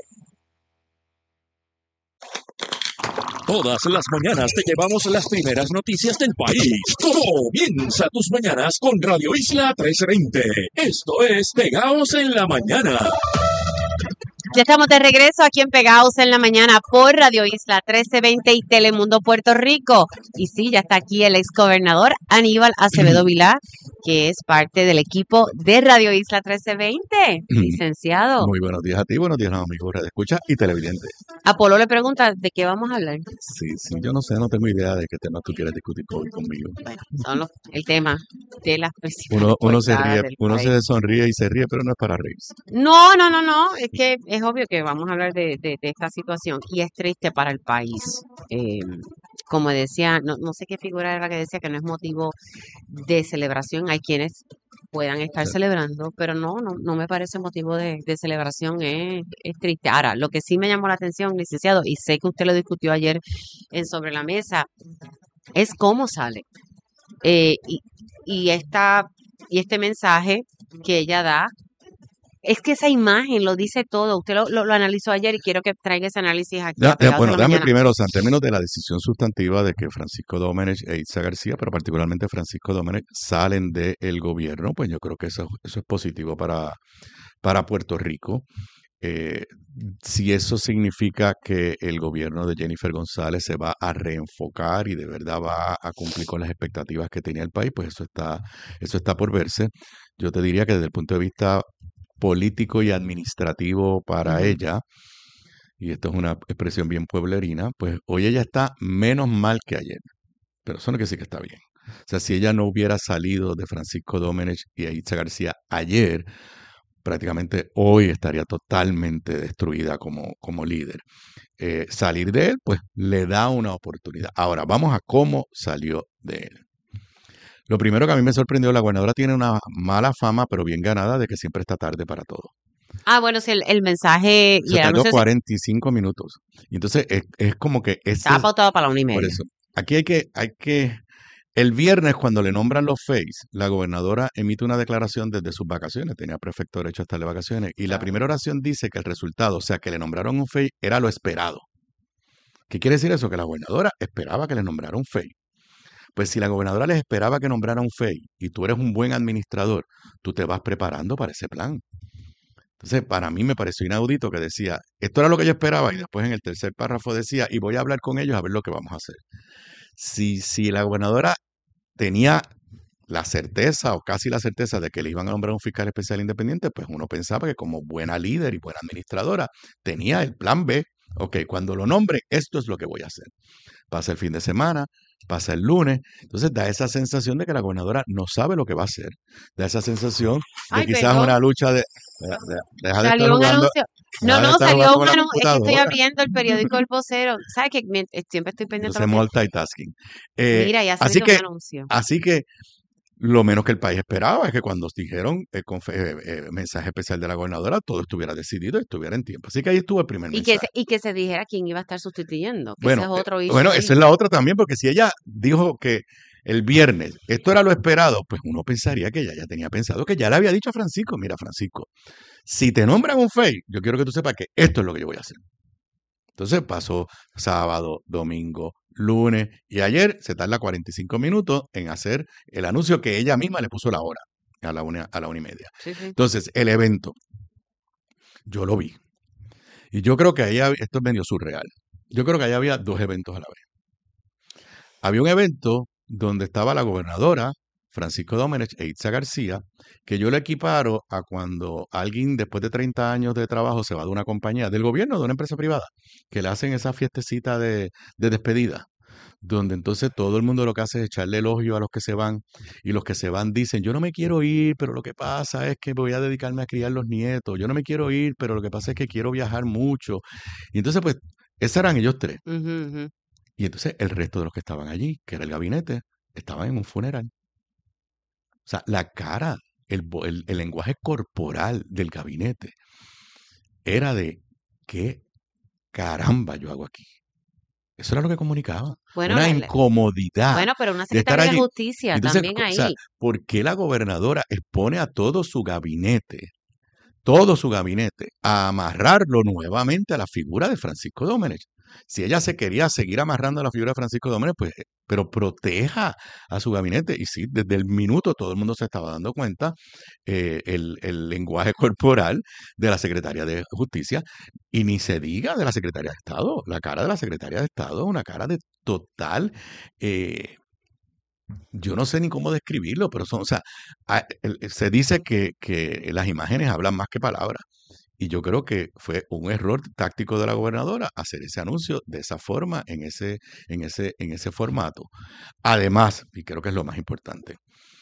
Todas las mañanas te llevamos las primeras noticias del país. Comienza tus mañanas con Radio Isla trece veinte. Esto es Pegaos en la Mañana. Ya estamos de regreso aquí en Pegaos en la Mañana por Radio Isla trece veinte y Telemundo Puerto Rico. Y sí, ya está aquí el exgobernador Aníbal Acevedo Vilá, que es parte del equipo de Radio Isla trece veinte. Licenciado. Muy buenos días a ti, buenos días a los amigos de escucha y televidentes. Apolo le pregunta, ¿de qué vamos a hablar? Sí, sí, yo no sé, no tengo idea de qué tema tú quieres discutir hoy conmigo. Bueno, son los, el tema de las principales Uno, uno se ríe, del uno país. se sonríe y se ríe, pero no es para reírse. No, no, no, no, es que es obvio que vamos a hablar de, de, de esta situación y es triste para el país. Eh, como decía, no, no sé qué figura era la que decía que no es motivo de celebración. Hay quienes puedan estar celebrando, pero no, no, no me parece motivo de, de celebración, es, es triste. Ahora, lo que sí me llamó la atención, licenciado, y sé que usted lo discutió ayer en Sobre la Mesa, es cómo sale. Eh, y, y, esta, y este mensaje que ella da, es que esa imagen lo dice todo. Usted lo, lo, lo analizó ayer y quiero que traiga ese análisis aquí. Ya, a ya, Pegados bueno, en la déjame Mañana. primero, o sea, en términos de la decisión sustantiva de que Francisco Domenech e Itza García, pero particularmente Francisco Domenech, salen del gobierno, pues yo creo que eso, eso es positivo para, para Puerto Rico. Eh, si eso significa que el gobierno de Jennifer González se va a reenfocar y de verdad va a cumplir con las expectativas que tenía el país, pues eso está, eso está por verse. Yo te diría que desde el punto de vista político y administrativo para Ujú. ella, y esto es una expresión bien pueblerina, pues hoy ella está menos mal que ayer, pero eso no quiere decir que está bien. O sea, si ella no hubiera salido de Francisco Domenech y Itza García ayer, prácticamente hoy estaría totalmente destruida como, como líder. Eh, salir de él, pues le da una oportunidad. Ahora, vamos a cómo salió de él. Lo primero que a mí me sorprendió, la gobernadora tiene una mala fama, pero bien ganada, de que siempre está tarde para todo. Ah, bueno, sí, el, el mensaje y Se el tardó anuncio se- cuarenta y cinco minutos. Y entonces es, es como que ese estaba es, pautado para la una y por media. eso, aquí hay que, hay que, el viernes cuando le nombran los F E Is, la gobernadora emite una declaración desde sus vacaciones, tenía perfecto derecho a estar de vacaciones, y la primera oración dice que el resultado, o sea, que le nombraron un F E I, era lo esperado. ¿Qué quiere decir eso? Que la gobernadora esperaba que le nombrara un F E I. Pues si la gobernadora les esperaba que nombrara un F E I y tú eres un buen administrador, tú te vas preparando para ese plan. Entonces, para mí me pareció inaudito que decía, esto era lo que yo esperaba, y después en el tercer párrafo decía, y voy a hablar con ellos a ver lo que vamos a hacer. Si, si la gobernadora tenía la certeza o casi la certeza de que le iban a nombrar un fiscal especial independiente, pues uno pensaba que como buena líder y buena administradora tenía el plan B. Ok, cuando lo nombre, esto es lo que voy a hacer. Pasa el fin de semana, pasa el lunes, entonces da esa sensación de que la gobernadora no sabe lo que va a hacer. Da esa sensación de Ay, quizás perdón. una lucha de... de- de- Deja de estar Salió un jugando, anuncio. No, deja de no, estar salió jugando un con la anuncio. Es que estoy computadora. abriendo el periódico El Vocero. ¿Sabes que mien- eh, siempre estoy pendiente de Entonces lo que... multitasking. Eh, Mira, ya así salió un que, anuncio. así que lo menos que el país esperaba es que cuando dijeron el confe- eh, eh, mensaje especial de la gobernadora, todo estuviera decidido y estuviera en tiempo. Así que ahí estuvo el primer Y que, mensaje. se, y que se dijera quién iba a estar sustituyendo. Que ese Bueno, es eh, otro issue bueno, ahí. esa es la otra también, porque si ella dijo que el viernes esto era lo esperado, pues uno pensaría que ella ya tenía pensado, que ya le había dicho a Francisco, mira Francisco, si te nombran un F E I, yo quiero que tú sepas que esto es lo que yo voy a hacer. Entonces pasó sábado, domingo, lunes y ayer se tarda cuarenta y cinco minutos en hacer el anuncio que ella misma le puso la hora, a la una, a la una y media. Sí, sí. Entonces, el evento, yo lo vi. Y yo creo que ahí, hab- esto es medio surreal. Yo creo que ahí había dos eventos a la vez. Había un evento donde estaba la gobernadora, Francisco Domenech e Itza García, que yo le equiparo a cuando alguien después de treinta años de trabajo se va de una compañía, del gobierno, de una empresa privada, que le hacen esa fiestecita de, de despedida, donde entonces todo el mundo lo que hace es echarle elogio a los que se van, y los que se van dicen, yo no me quiero ir, pero lo que pasa es que voy a dedicarme a criar los nietos, yo no me quiero ir, pero lo que pasa es que quiero viajar mucho. Y entonces, pues, esos eran ellos tres. Ujú, ujú. Y entonces el resto de los que estaban allí, que era el gabinete, estaban en un funeral. O sea, la cara, el, vo- el, el lenguaje corporal del gabinete era de, ¿qué caramba yo hago aquí? Eso era lo que comunicaba. Bueno, Una la- la- incomodidad bueno, pero una de estar secretaria de allí. justicia Entonces, también o sea, ahí. ¿por qué la gobernadora expone a todo su gabinete, todo su gabinete, a amarrarlo nuevamente a la figura de Francisco Domenech? Si ella se quería seguir amarrando a la figura de Francisco Domenech, pues, eh, pero proteja a su gabinete. Y sí, desde el minuto todo el mundo se estaba dando cuenta eh, el, el lenguaje corporal de la secretaria de Justicia, y ni se diga de la secretaria de Estado. La cara de la secretaria de Estado es una cara de total, eh, yo no sé ni cómo describirlo, pero son, o sea, a- el- se dice que, que las imágenes hablan más que palabras. Y yo creo que fue un error táctico de la gobernadora hacer ese anuncio de esa forma, en ese, en ese, en ese formato. Además, y creo que es lo más importante,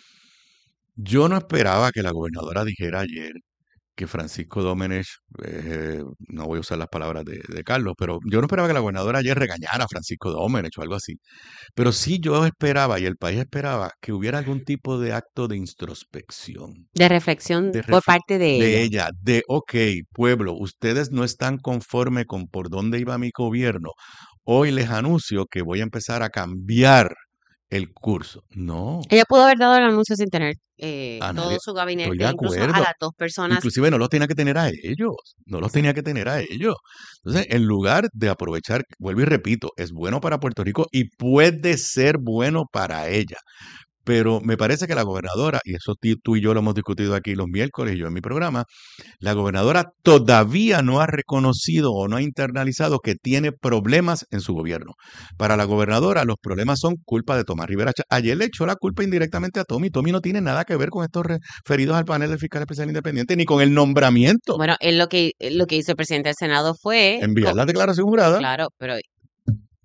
yo no esperaba que la gobernadora dijera ayer que Francisco Domenech, eh, no voy a usar las palabras de, de Carlos, pero yo no esperaba que la gobernadora ayer regañara a Francisco Domenech o algo así. Pero sí yo esperaba, y el país esperaba, que hubiera algún tipo de acto de introspección, De reflexión de, por refle- parte de de ella. ella, de, ok, pueblo, ustedes no están conforme con por dónde iba mi gobierno. Hoy les anuncio que voy a empezar a cambiar el curso. No, Ella pudo haber dado el anuncio sin tener eh, a todo nadie, su estoy gabinete, de incluso a acuerdo. las dos personas. Inclusive no los tenía que tener a ellos, no los Exacto. tenía que tener a ellos. Entonces, en lugar de aprovechar, vuelvo y repito, es bueno para Puerto Rico y puede ser bueno para ella. Pero me parece que la gobernadora, y eso ti- tú y yo lo hemos discutido aquí los miércoles y yo en mi programa, la gobernadora todavía no ha reconocido o no ha internalizado que tiene problemas en su gobierno. Para la gobernadora, los problemas son culpa de Tomás Rivera Chá. Ayer le echó la culpa indirectamente a Tommy. Tommy no tiene nada que ver con estos referidos al panel del fiscal especial independiente ni con el nombramiento. Bueno, él lo que, lo que hizo el presidente del Senado fue, Enviar co- la declaración jurada. claro, pero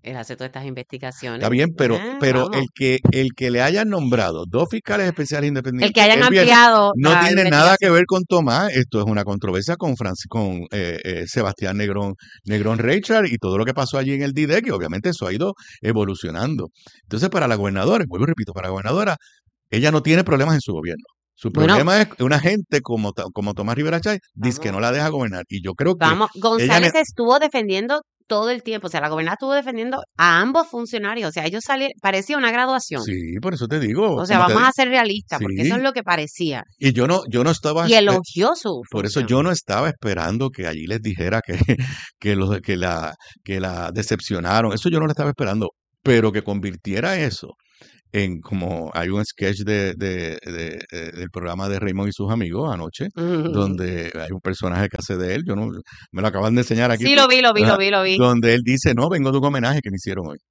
él hace todas estas investigaciones. Está bien, pero, Ah, pero vamos. el que el que le hayan nombrado dos fiscales especiales El que independientes, hayan él viene- ampliado no la tiene nada que investigación. ver con Tomás. Esto es una controversia con Francis, con eh, eh, Sebastián Negrón, Negrón Reichard y todo lo que pasó allí en el D I D E, que obviamente eso ha ido evolucionando. Entonces, para la gobernadora, vuelvo y repito, para la gobernadora, ella no tiene problemas en su gobierno. Su Bueno, problema es una gente como, Ta- como Tomás Rivera Chay, dice que vamos, no la deja gobernar. Y yo creo que vamos. ella González ne- estuvo defendiendo todo el tiempo, o sea, la gobernadora estuvo defendiendo a ambos funcionarios, o sea, ellos salieron, parecía una graduación. sí, por eso te digo, O sea, como te vamos digo, a ser realistas, porque eso sí. es lo que parecía. Y yo no, yo no estaba Y espe- elogió su por eso función. yo no estaba esperando que allí les dijera que, que, los, que, la, que la decepcionaron. Eso yo no lo estaba esperando. Pero que convirtiera eso en como hay un sketch de, de- de- de- del programa de Raymond y sus amigos anoche, Ujú. donde hay un personaje que hace de él. Yo no, me lo acaban de enseñar aquí, Sí, tú, lo vi, lo vi, ajá, lo vi, lo vi. donde él dice, no, vengo de un homenaje que me hicieron hoy.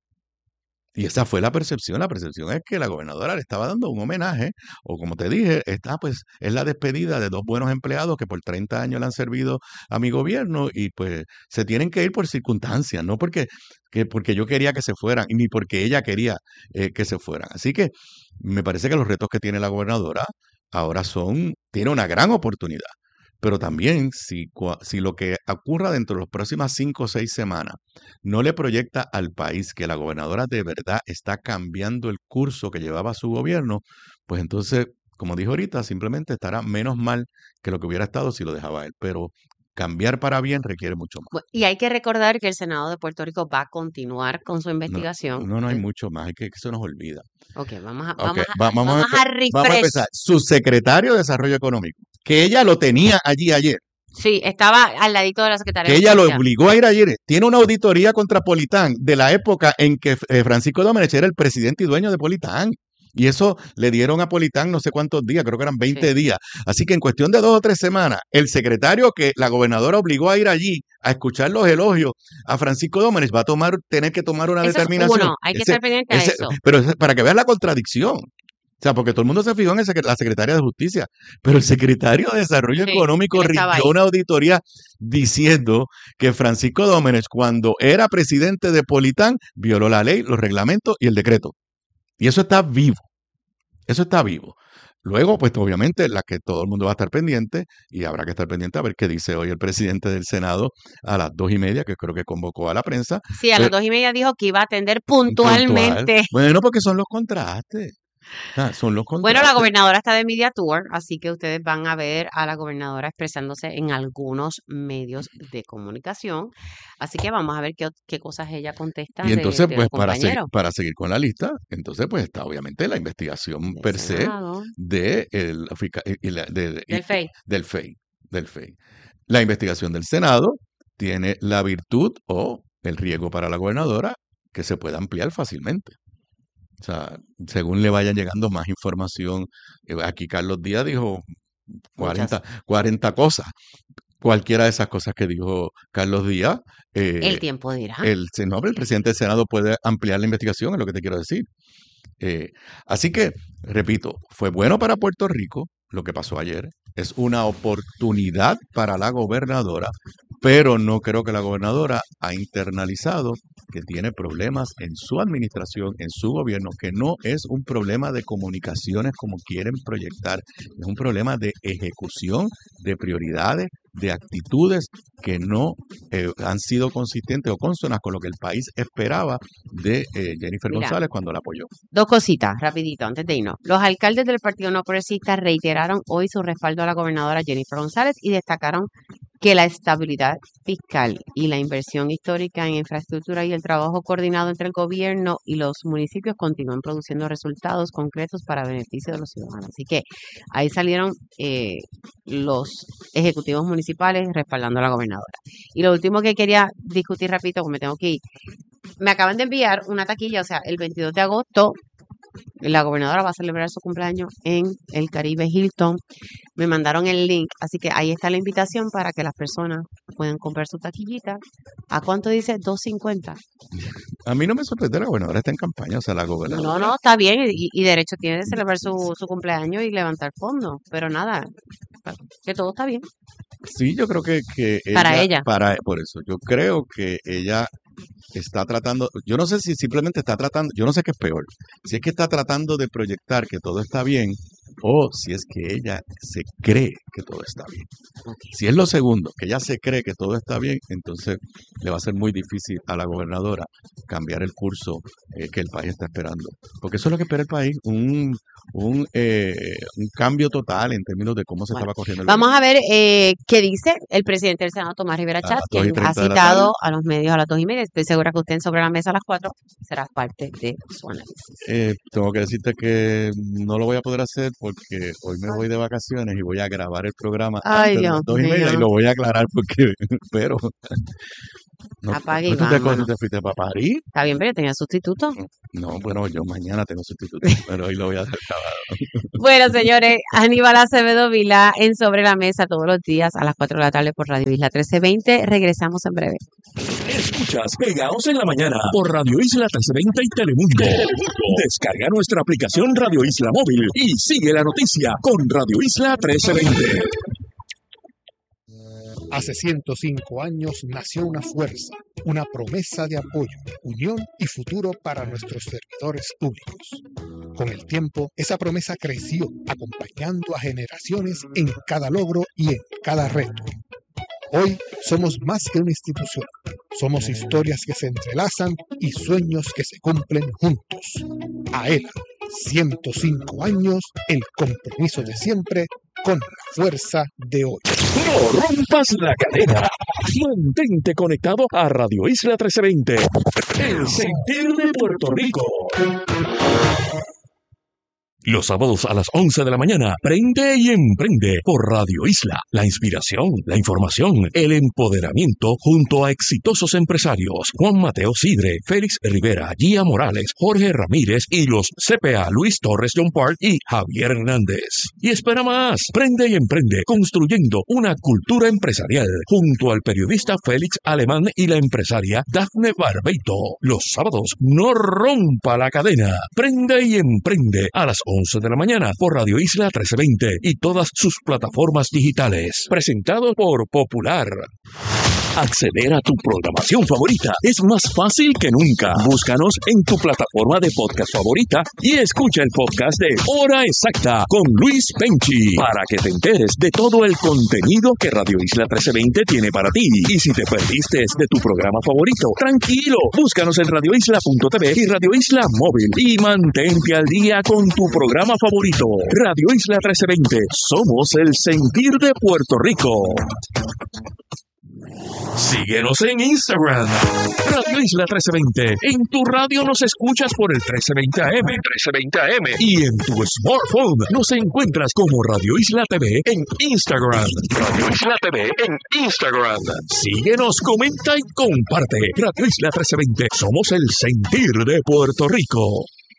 Y esa fue la percepción. La percepción es que la gobernadora le estaba dando un homenaje, o como te dije, está, pues, es la despedida de dos buenos empleados que por treinta años le han servido a mi gobierno y pues se tienen que ir por circunstancias, no porque, que, porque yo quería que se fueran, ni porque ella quería eh, que se fueran. Así que me parece que los retos que tiene la gobernadora ahora son, tiene una gran oportunidad. Pero también, si, cua- si lo que ocurra dentro de las próximas cinco o seis semanas no le proyecta al país que la gobernadora de verdad está cambiando el curso que llevaba su gobierno, pues entonces, como dijo ahorita, simplemente estará menos mal que lo que hubiera estado si lo dejaba él. Pero cambiar para bien requiere mucho más. Bu- Y hay que recordar que el Senado de Puerto Rico va a continuar con su No, investigación. no, no hay Eh, mucho más, es que eso nos olvida. Ok, vamos a, Ok, vamos a, va- vamos, a, vamos empe- a vamos a refresh. empezar. Su secretario de Desarrollo Económico, que ella lo tenía allí ayer, Sí, estaba al ladito de la Secretaría que de ella lo Justicia. obligó a ir ayer, tiene una auditoría contra Politán de la época en que eh, Francisco Domenech era el presidente y dueño de Politán. Y eso le dieron a Politán no sé cuántos días, creo que eran veinte Sí. días. Así que en cuestión de dos o tres semanas, el secretario que la gobernadora obligó a ir allí a escuchar los elogios a Francisco Domenech va a tomar, tener que tomar una Eso es determinación. uno, hay que Ese- estar pendiente a ese- eso. pero ese- para que veas la contradicción. O sea, porque todo el mundo se fijó en el secre- la secretaria de Justicia, pero el secretario de Desarrollo Sí, Económico él estaba rindió ahí. una auditoría diciendo que Francisco Domenech, cuando era presidente de Politán, violó la ley, los reglamentos y el decreto. Y eso está vivo. Eso está vivo. Luego, pues obviamente, la que todo el mundo va a estar pendiente, y habrá que estar pendiente a ver qué dice hoy el presidente del Senado a las dos y media, que creo que convocó a la prensa. Sí, a las Pero- dos y media dijo que iba a atender puntual. puntualmente. Bueno, porque son los contrastes. Ah, son los Bueno, contrastes. la gobernadora está de Media Tour, así que ustedes van a ver a la gobernadora expresándose en algunos medios de comunicación. Así que vamos a ver qué, ot- qué cosas ella contesta Y de, entonces, de pues, los para seguir, compañeros para seguir con la lista, entonces, pues, está obviamente la investigación del per se Senado, de el, fisca- y la- de- y- del F E I. del F E I, del F E I. La investigación del Senado tiene la virtud o el riesgo para la gobernadora que se puede ampliar fácilmente. O sea, según le vayan llegando más información, eh, aquí Carlos Díaz dijo Muchas. cuarenta, cuarenta cosas. Cualquiera de esas cosas que dijo Carlos Díaz, El eh, tiempo dirá. el, sen- no, el presidente del Senado puede ampliar la investigación, es lo que te quiero decir. Eh, así que, repito, fue bueno para Puerto Rico lo que pasó ayer. Es una oportunidad para la gobernadora, pero no creo que la gobernadora ha internalizado que tiene problemas en su administración, en su gobierno, que no es un problema de comunicaciones como quieren proyectar, es un problema de ejecución, de prioridades, de actitudes que no eh, han sido consistentes o consonas con lo que el país esperaba de eh, Jennifer Mira. González cuando la apoyó. Dos cositas, rapidito, antes de irnos. Los alcaldes del Partido No Progresista reiteraron hoy su respaldo a la gobernadora Jennifer González y destacaron que la estabilidad fiscal y la inversión histórica en infraestructura y el trabajo coordinado entre el gobierno y los municipios continúan produciendo resultados concretos para beneficio de los ciudadanos. Así que ahí salieron eh, los ejecutivos municipales respaldando a la gobernadora. Y lo último que quería discutir rapidito, porque me tengo que ir, me acaban de enviar una taquilla, o sea, el veintidós de agosto, la gobernadora va a celebrar su cumpleaños en el Caribe Hilton. Me mandaron el link, así que ahí está la invitación para que las personas puedan comprar su taquillita. ¿A cuánto dice? dos cincuenta. A mí no me sorprende, la gobernadora está en campaña, o sea, la No, gobernadora. no, está bien y, y derecho tiene de celebrar su, su cumpleaños y levantar fondos, pero nada, que todo está bien. Sí, yo creo que, que Para ella. Para, por eso, yo creo que ella está tratando, yo no sé si simplemente está tratando, yo no sé qué es peor, si es que está tratando de proyectar que todo está bien o si es que ella se cree que todo está bien. Si es lo segundo, que ella se cree que todo está bien, entonces le va a ser muy difícil a la gobernadora cambiar el curso eh, que el país está esperando. Porque eso es lo que espera el país, un, un, eh, un cambio total en términos de cómo se Bueno, estaba corriendo el vamos país. a ver eh, qué dice el presidente del Senado, Tomás Rivera A Chatz, las dos y quien ha treinta de la tarde. citado a los medios a las dos y media. Estoy segura que usted en Sobre la Mesa a las cuatro será parte de su análisis. Eh, tengo que decirte que no lo voy a poder hacer porque hoy me voy de vacaciones y voy a grabar el programa Ay, antes de las Dios dos y media y mío. lo voy a aclarar porque, pero, no, Apague y ¿no tú te, vámonos. tú te fuiste para París? Está bien, pero yo tenía sustituto. No, bueno, yo mañana tengo sustituto, pero hoy lo voy a hacer grabado. Bueno, señores, Aníbal Acevedo Vilá en Sobre la Mesa todos los días a las cuatro de la tarde por Radio Isla trece veinte. Regresamos en breve. Escuchas Pegados en la Mañana por Radio Isla trece veinte y Telemundo. Descarga nuestra aplicación Radio Isla Móvil y sigue la noticia con Radio Isla trece veinte. Hace ciento cinco años nació una fuerza, una promesa de apoyo, unión y futuro para nuestros servidores públicos. Con el tiempo, esa promesa creció, acompañando a generaciones en cada logro y en cada reto. Hoy somos más que una institución, somos historias que se entrelazan y sueños que se cumplen juntos. AELA, ciento cinco años, el compromiso de siempre con la fuerza de hoy. No rompas la cadena. Mantente conectado a Radio Isla trece veinte. El sentir de Puerto Rico. Los sábados a las once de la mañana, Prende y Emprende por Radio Isla. La inspiración, la información, el empoderamiento junto a exitosos empresarios Juan Mateo Sidre, Félix Rivera, Gia Morales, Jorge Ramírez y los C P A Luis Torres John Park y Javier Hernández. Y espera más, Prende y Emprende construyendo una cultura empresarial junto al periodista Félix Alemán y la empresaria Dafne Barbeito. Los sábados, no rompa la cadena. Prende y Emprende a las once de la mañana por Radio Isla trece veinte y todas sus plataformas digitales. Presentado por Popular. Acceder a tu programación favorita es más fácil que nunca. Búscanos en tu plataforma de podcast favorita y escucha el podcast de Hora Exacta con Luis Penchi para que te enteres de todo el contenido que Radio Isla trece veinte tiene para ti. Y si te perdiste de tu programa favorito, tranquilo, búscanos en radio isla punto t v y Radio Isla Móvil y mantente al día con tu programa favorito. Radio Isla trece veinte, somos el sentir de Puerto Rico. Síguenos en Instagram, Radio Isla trece veinte. En tu radio nos escuchas por el trece veinte A M, trece veinte A M. Y en tu smartphone nos encuentras como Radio Isla T V en Instagram. Radio Isla T V en Instagram. Síguenos, comenta y comparte. Radio Isla trece veinte. Somos el sentir de Puerto Rico.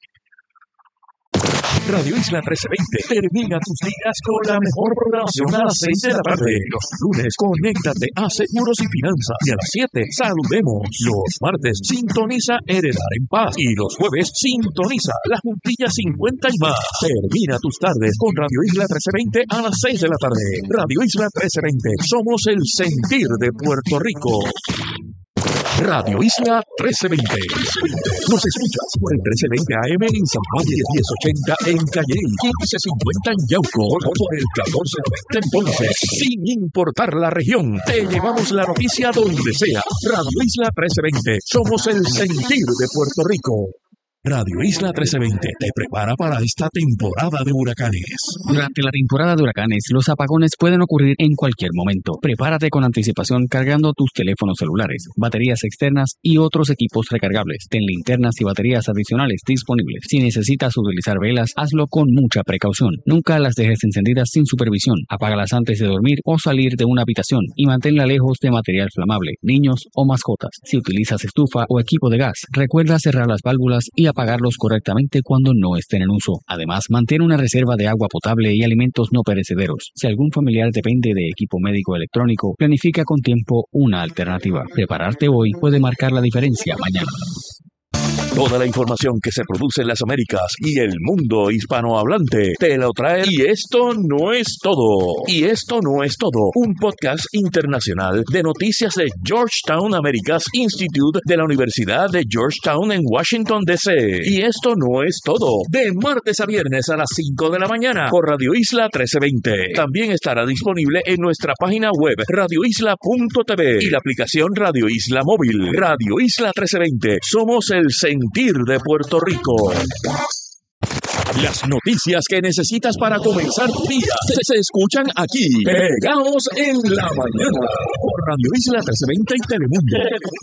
Radio Isla trece veinte termina tus días con la mejor programación a las seis de la tarde. Los lunes, conéctate a Seguros y Finanzas. Y a las siete, saludemos. Los martes, sintoniza Heredar en Paz. Y los jueves, sintoniza La Juntilla cincuenta y más. Termina tus tardes con Radio Isla trece veinte a las seis de la tarde. Radio Isla trece veinte, somos el sentir de Puerto Rico. Radio Isla trece veinte. Nos escuchas por el trece veinte A M en San Juan, diez ochenta en Calle, quince cincuenta en Yauco, por el catorce noventa en Ponce. Sin importar la región, te llevamos la noticia donde sea. Radio Isla trece veinte, somos el sentir de Puerto Rico. Radio Isla trece veinte te prepara para esta temporada de huracanes. Durante la temporada de huracanes, los apagones pueden ocurrir en cualquier momento. Prepárate con anticipación cargando tus teléfonos celulares, baterías externas y otros equipos recargables. Ten linternas y baterías adicionales disponibles. Si necesitas utilizar velas, hazlo con mucha precaución. Nunca las dejes encendidas sin supervisión. Apágalas antes de dormir o salir de una habitación y manténla lejos de material flamable, niños o mascotas. Si utilizas estufa o equipo de gas, recuerda cerrar las válvulas y apagarlos correctamente cuando no estén en uso. Además, mantén una reserva de agua potable y alimentos no perecederos. Si algún familiar depende de equipo médico electrónico, planifica con tiempo una alternativa. Prepararte hoy puede marcar la diferencia mañana. Toda la información que se produce en las Américas y el mundo hispanohablante te lo trae. Y esto no es todo. Y esto no es todo. Un podcast internacional de noticias de Georgetown Americas Institute de la Universidad de Georgetown en Washington, D C Y esto no es todo. De martes a viernes a las cinco de la mañana por Radio Isla trece veinte. También estará disponible en nuestra página web radio isla punto t v y la aplicación Radio Isla Móvil. Radio Isla trece veinte. Somos el sentir de Puerto Rico. Las noticias que necesitas para comenzar tu día se, se escuchan aquí, pegados en la mañana, por Radio Isla trece veinte y Telemundo.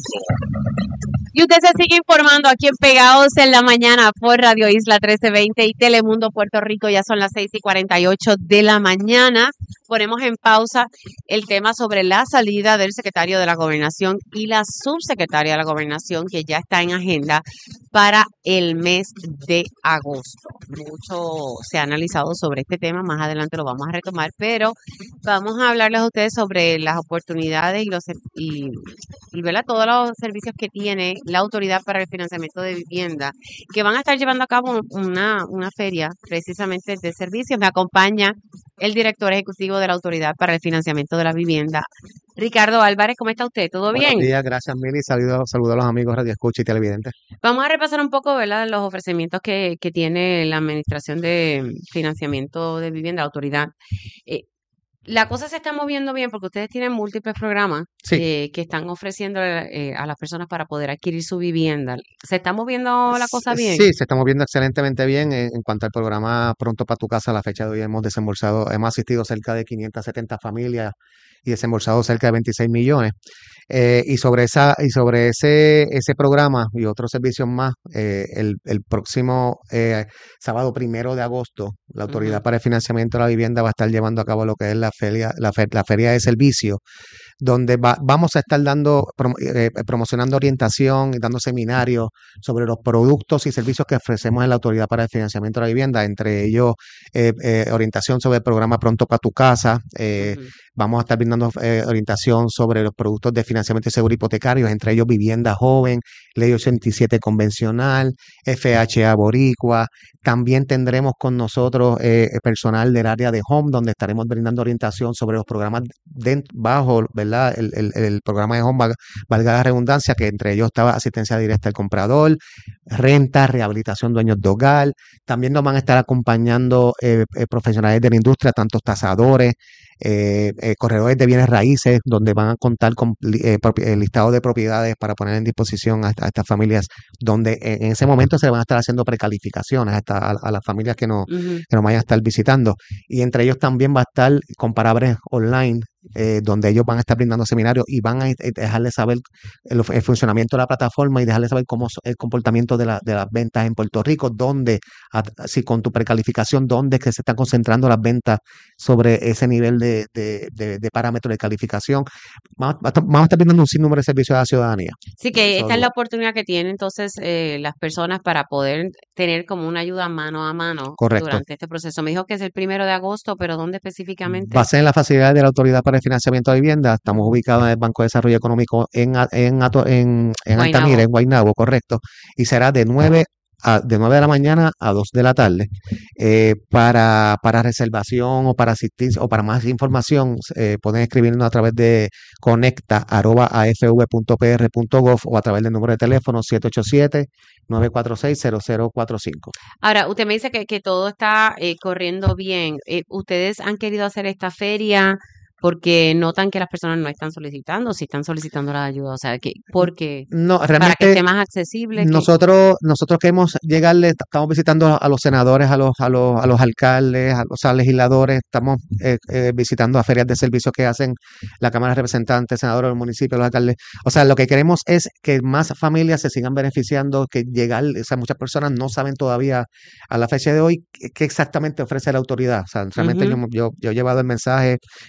Y usted se sigue informando aquí en Pegados en la Mañana por Radio Isla trece veinte y Telemundo Puerto Rico. Ya son las seis y cuarenta y ocho de la mañana. Ponemos en pausa el tema sobre la salida del secretario de la Gobernación y la subsecretaria de la Gobernación, que ya está en agenda para el mes de agosto. Mucho se ha analizado sobre este tema, más adelante lo vamos a retomar, pero vamos a hablarles a ustedes sobre las oportunidades y los y, y ¿verdad? todos los servicios que tiene la Autoridad para el Financiamiento de Vivienda, que van a estar llevando a cabo una, una feria precisamente de servicios. Me acompaña el director ejecutivo de la Autoridad para el Financiamiento de la Vivienda, Ricardo Álvarez. ¿Cómo está usted? ¿Todo bien? Buenos días, gracias Mili. Saludos saludo a los amigos Radio Escucha y Televidentes. Vamos a repasar un poco, ¿verdad?, los ofrecimientos que, que tiene la Administración de Financiamiento de Vivienda, la Autoridad. Eh, La cosa se está moviendo bien porque ustedes tienen múltiples programas Sí. eh, que están ofreciendo eh, a las personas para poder adquirir su vivienda. ¿Se está moviendo la cosa bien? Sí, se está moviendo excelentemente bien en, en cuanto al programa Pronto para tu Casa. A la fecha de hoy hemos desembolsado, hemos asistido cerca de quinientas setenta familias y desembolsado cerca de veintiséis millones. Eh, y sobre esa y sobre ese ese programa y otros servicios más, eh, el, el próximo eh, sábado primero de agosto, la Autoridad Ujú. para el Financiamiento de la Vivienda va a estar llevando a cabo lo que es la feria, la, fe- la feria de servicio, donde va- vamos a estar dando promo- eh, promocionando orientación y dando seminarios sobre los productos y servicios que ofrecemos en la Autoridad para el Financiamiento de la Vivienda, entre ellos eh, eh, orientación sobre el programa Pronto para tu Casa. eh, Ujú. Vamos a estar brindando eh, orientación sobre los productos de financiamiento y seguro hipotecarios, entre ellos Vivienda Joven, Ley ochenta y siete Convencional, F H A Boricua. También tendremos con nosotros eh, personal del área de Home, donde estaremos brindando orientación sobre los programas dent- bajo, ¿verdad? El, el- el programa de Home, val- valga la redundancia, que entre ellos estaba asistencia directa al comprador, renta, rehabilitación dueños de hogar. También nos van a estar acompañando eh, eh, profesionales de la industria, tantos tasadores, eh, eh, corredores de bienes raíces, donde van a contar con li- eh, propi- eh, listado de propiedades para poner en disposición a, esta- a estas familias, donde en, en ese momento se le van a estar haciendo precalificaciones a, esta- a, a las familias que, no, Ujú. que nos vayan a estar visitando. Y entre ellos también va a estar comparables online, eh, donde ellos van a estar brindando seminarios y van a eh, dejarles saber el, el funcionamiento de la plataforma y dejarles saber cómo es el comportamiento de, la- de las ventas en Puerto Rico, dónde, a- si con tu precalificación, dónde es que se están concentrando las ventas sobre ese nivel de, de, de, de parámetros de calificación. Vamos, a estar- vamos a estar brindando un sinnúmero de servicios a la ciudadanía. Sí, que Esos esta es la lugares. oportunidad que tienen entonces eh, las personas para poder tener como una ayuda mano a mano Correcto. durante este proceso. Me dijo que es el primero de agosto, pero ¿dónde específicamente? Va a ser en la facilidad de la Autoridad para el Financiamiento de Vivienda. Estamos ubicados en el Banco de Desarrollo Económico en, A- en, Ato- en, en Guaynabo. Altamira, en Guaynabo, correcto. Y será de nueve a, de nueve de la mañana a dos de la tarde. Eh, para, para reservación o para asistir o para más información, eh, pueden escribirnos a través de conecta arroba a f v punto p r punto gov o a través del número de teléfono siete ocho siete, nueve cuatro seis, cero cero cuatro cinco. Ahora, usted me dice que, que todo está eh, corriendo bien. Eh, ¿ustedes han querido hacer esta feria porque notan que las personas no están solicitando, si están solicitando la ayuda? O sea, que porque No, para que realmente esté más accesible. Que, nosotros, nosotros queremos llegarle, estamos visitando a los senadores, a los, a los, a los alcaldes, a los a legisladores, estamos eh, eh, visitando a ferias de servicios que hacen la Cámara de Representantes, senadores del municipio, los alcaldes. O sea, lo que queremos es que más familias se sigan beneficiando, que llegar, o sea, muchas personas no saben todavía a la fecha de hoy qué, qué exactamente ofrece la autoridad. O sea, realmente Ujú. yo, yo, yo he llevado el mensaje, eh, pero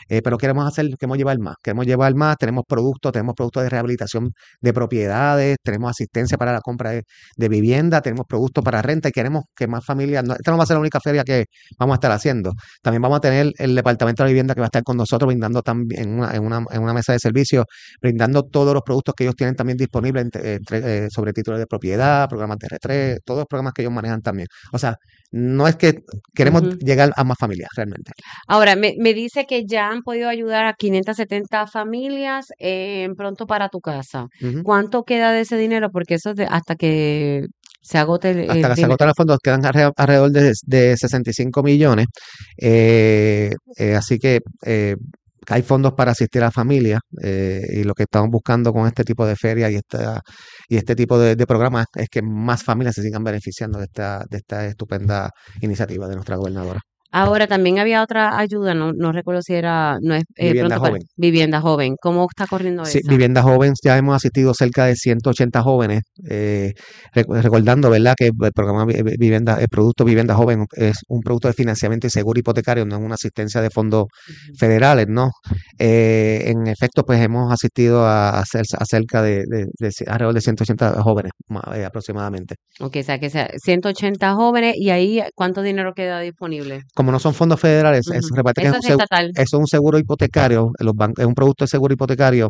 queremos hacer, queremos llevar más, queremos llevar más, tenemos productos, tenemos productos de rehabilitación de propiedades, tenemos asistencia para la compra de, de vivienda, tenemos productos para renta y queremos que más familias, no, esta no va a ser la única feria que vamos a estar haciendo, también vamos a tener el Departamento de la Vivienda que va a estar con nosotros brindando también en una, en una, en una mesa de servicio, brindando todos los productos que ellos tienen también disponibles entre, entre, eh, sobre títulos de propiedad, programas de R tres, todos los programas que ellos manejan también. O sea, no es que queremos Ujú. llegar a más familias realmente. Ahora, me, me dice que ya han podido ayudar a quinientas setenta familias eh, pronto para tu casa. Ujú. ¿Cuánto queda de ese dinero? Porque eso es de- hasta que se agote el, Hasta el que se dinero. agotan los fondos, quedan alre- alrededor de, de sesenta y cinco millones. Eh, eh, así que eh, hay fondos para asistir a familias eh, y lo que estamos buscando con este tipo de ferias y, esta, y este tipo de, de programas es que más familias se sigan beneficiando de esta, de esta estupenda iniciativa de nuestra gobernadora. Ahora, también había otra ayuda, no, no recuerdo si era, no es eh, Vivienda pronto para joven. vivienda joven. ¿Cómo está corriendo Sí, esa? Vivienda Joven, ya hemos asistido cerca de ciento ochenta jóvenes, eh, rec- recordando, ¿verdad?, que el programa Vi- Vi- Vivienda, el producto Vivienda Joven es un producto de financiamiento y seguro hipotecario, no es una asistencia de fondos federales, ¿no? Eh, en efecto, pues hemos asistido a, a cer- a cerca de, de- de ci- alrededor de ciento ochenta jóvenes ma- eh, aproximadamente. Ok, o sea, que sea ciento ochenta jóvenes y ahí, ¿cuánto dinero queda disponible? Como no son fondos federales, es, Ujú. reparte que Eso es es un, seg- estatal. eso es un seguro hipotecario, los ban- es un producto de seguro hipotecario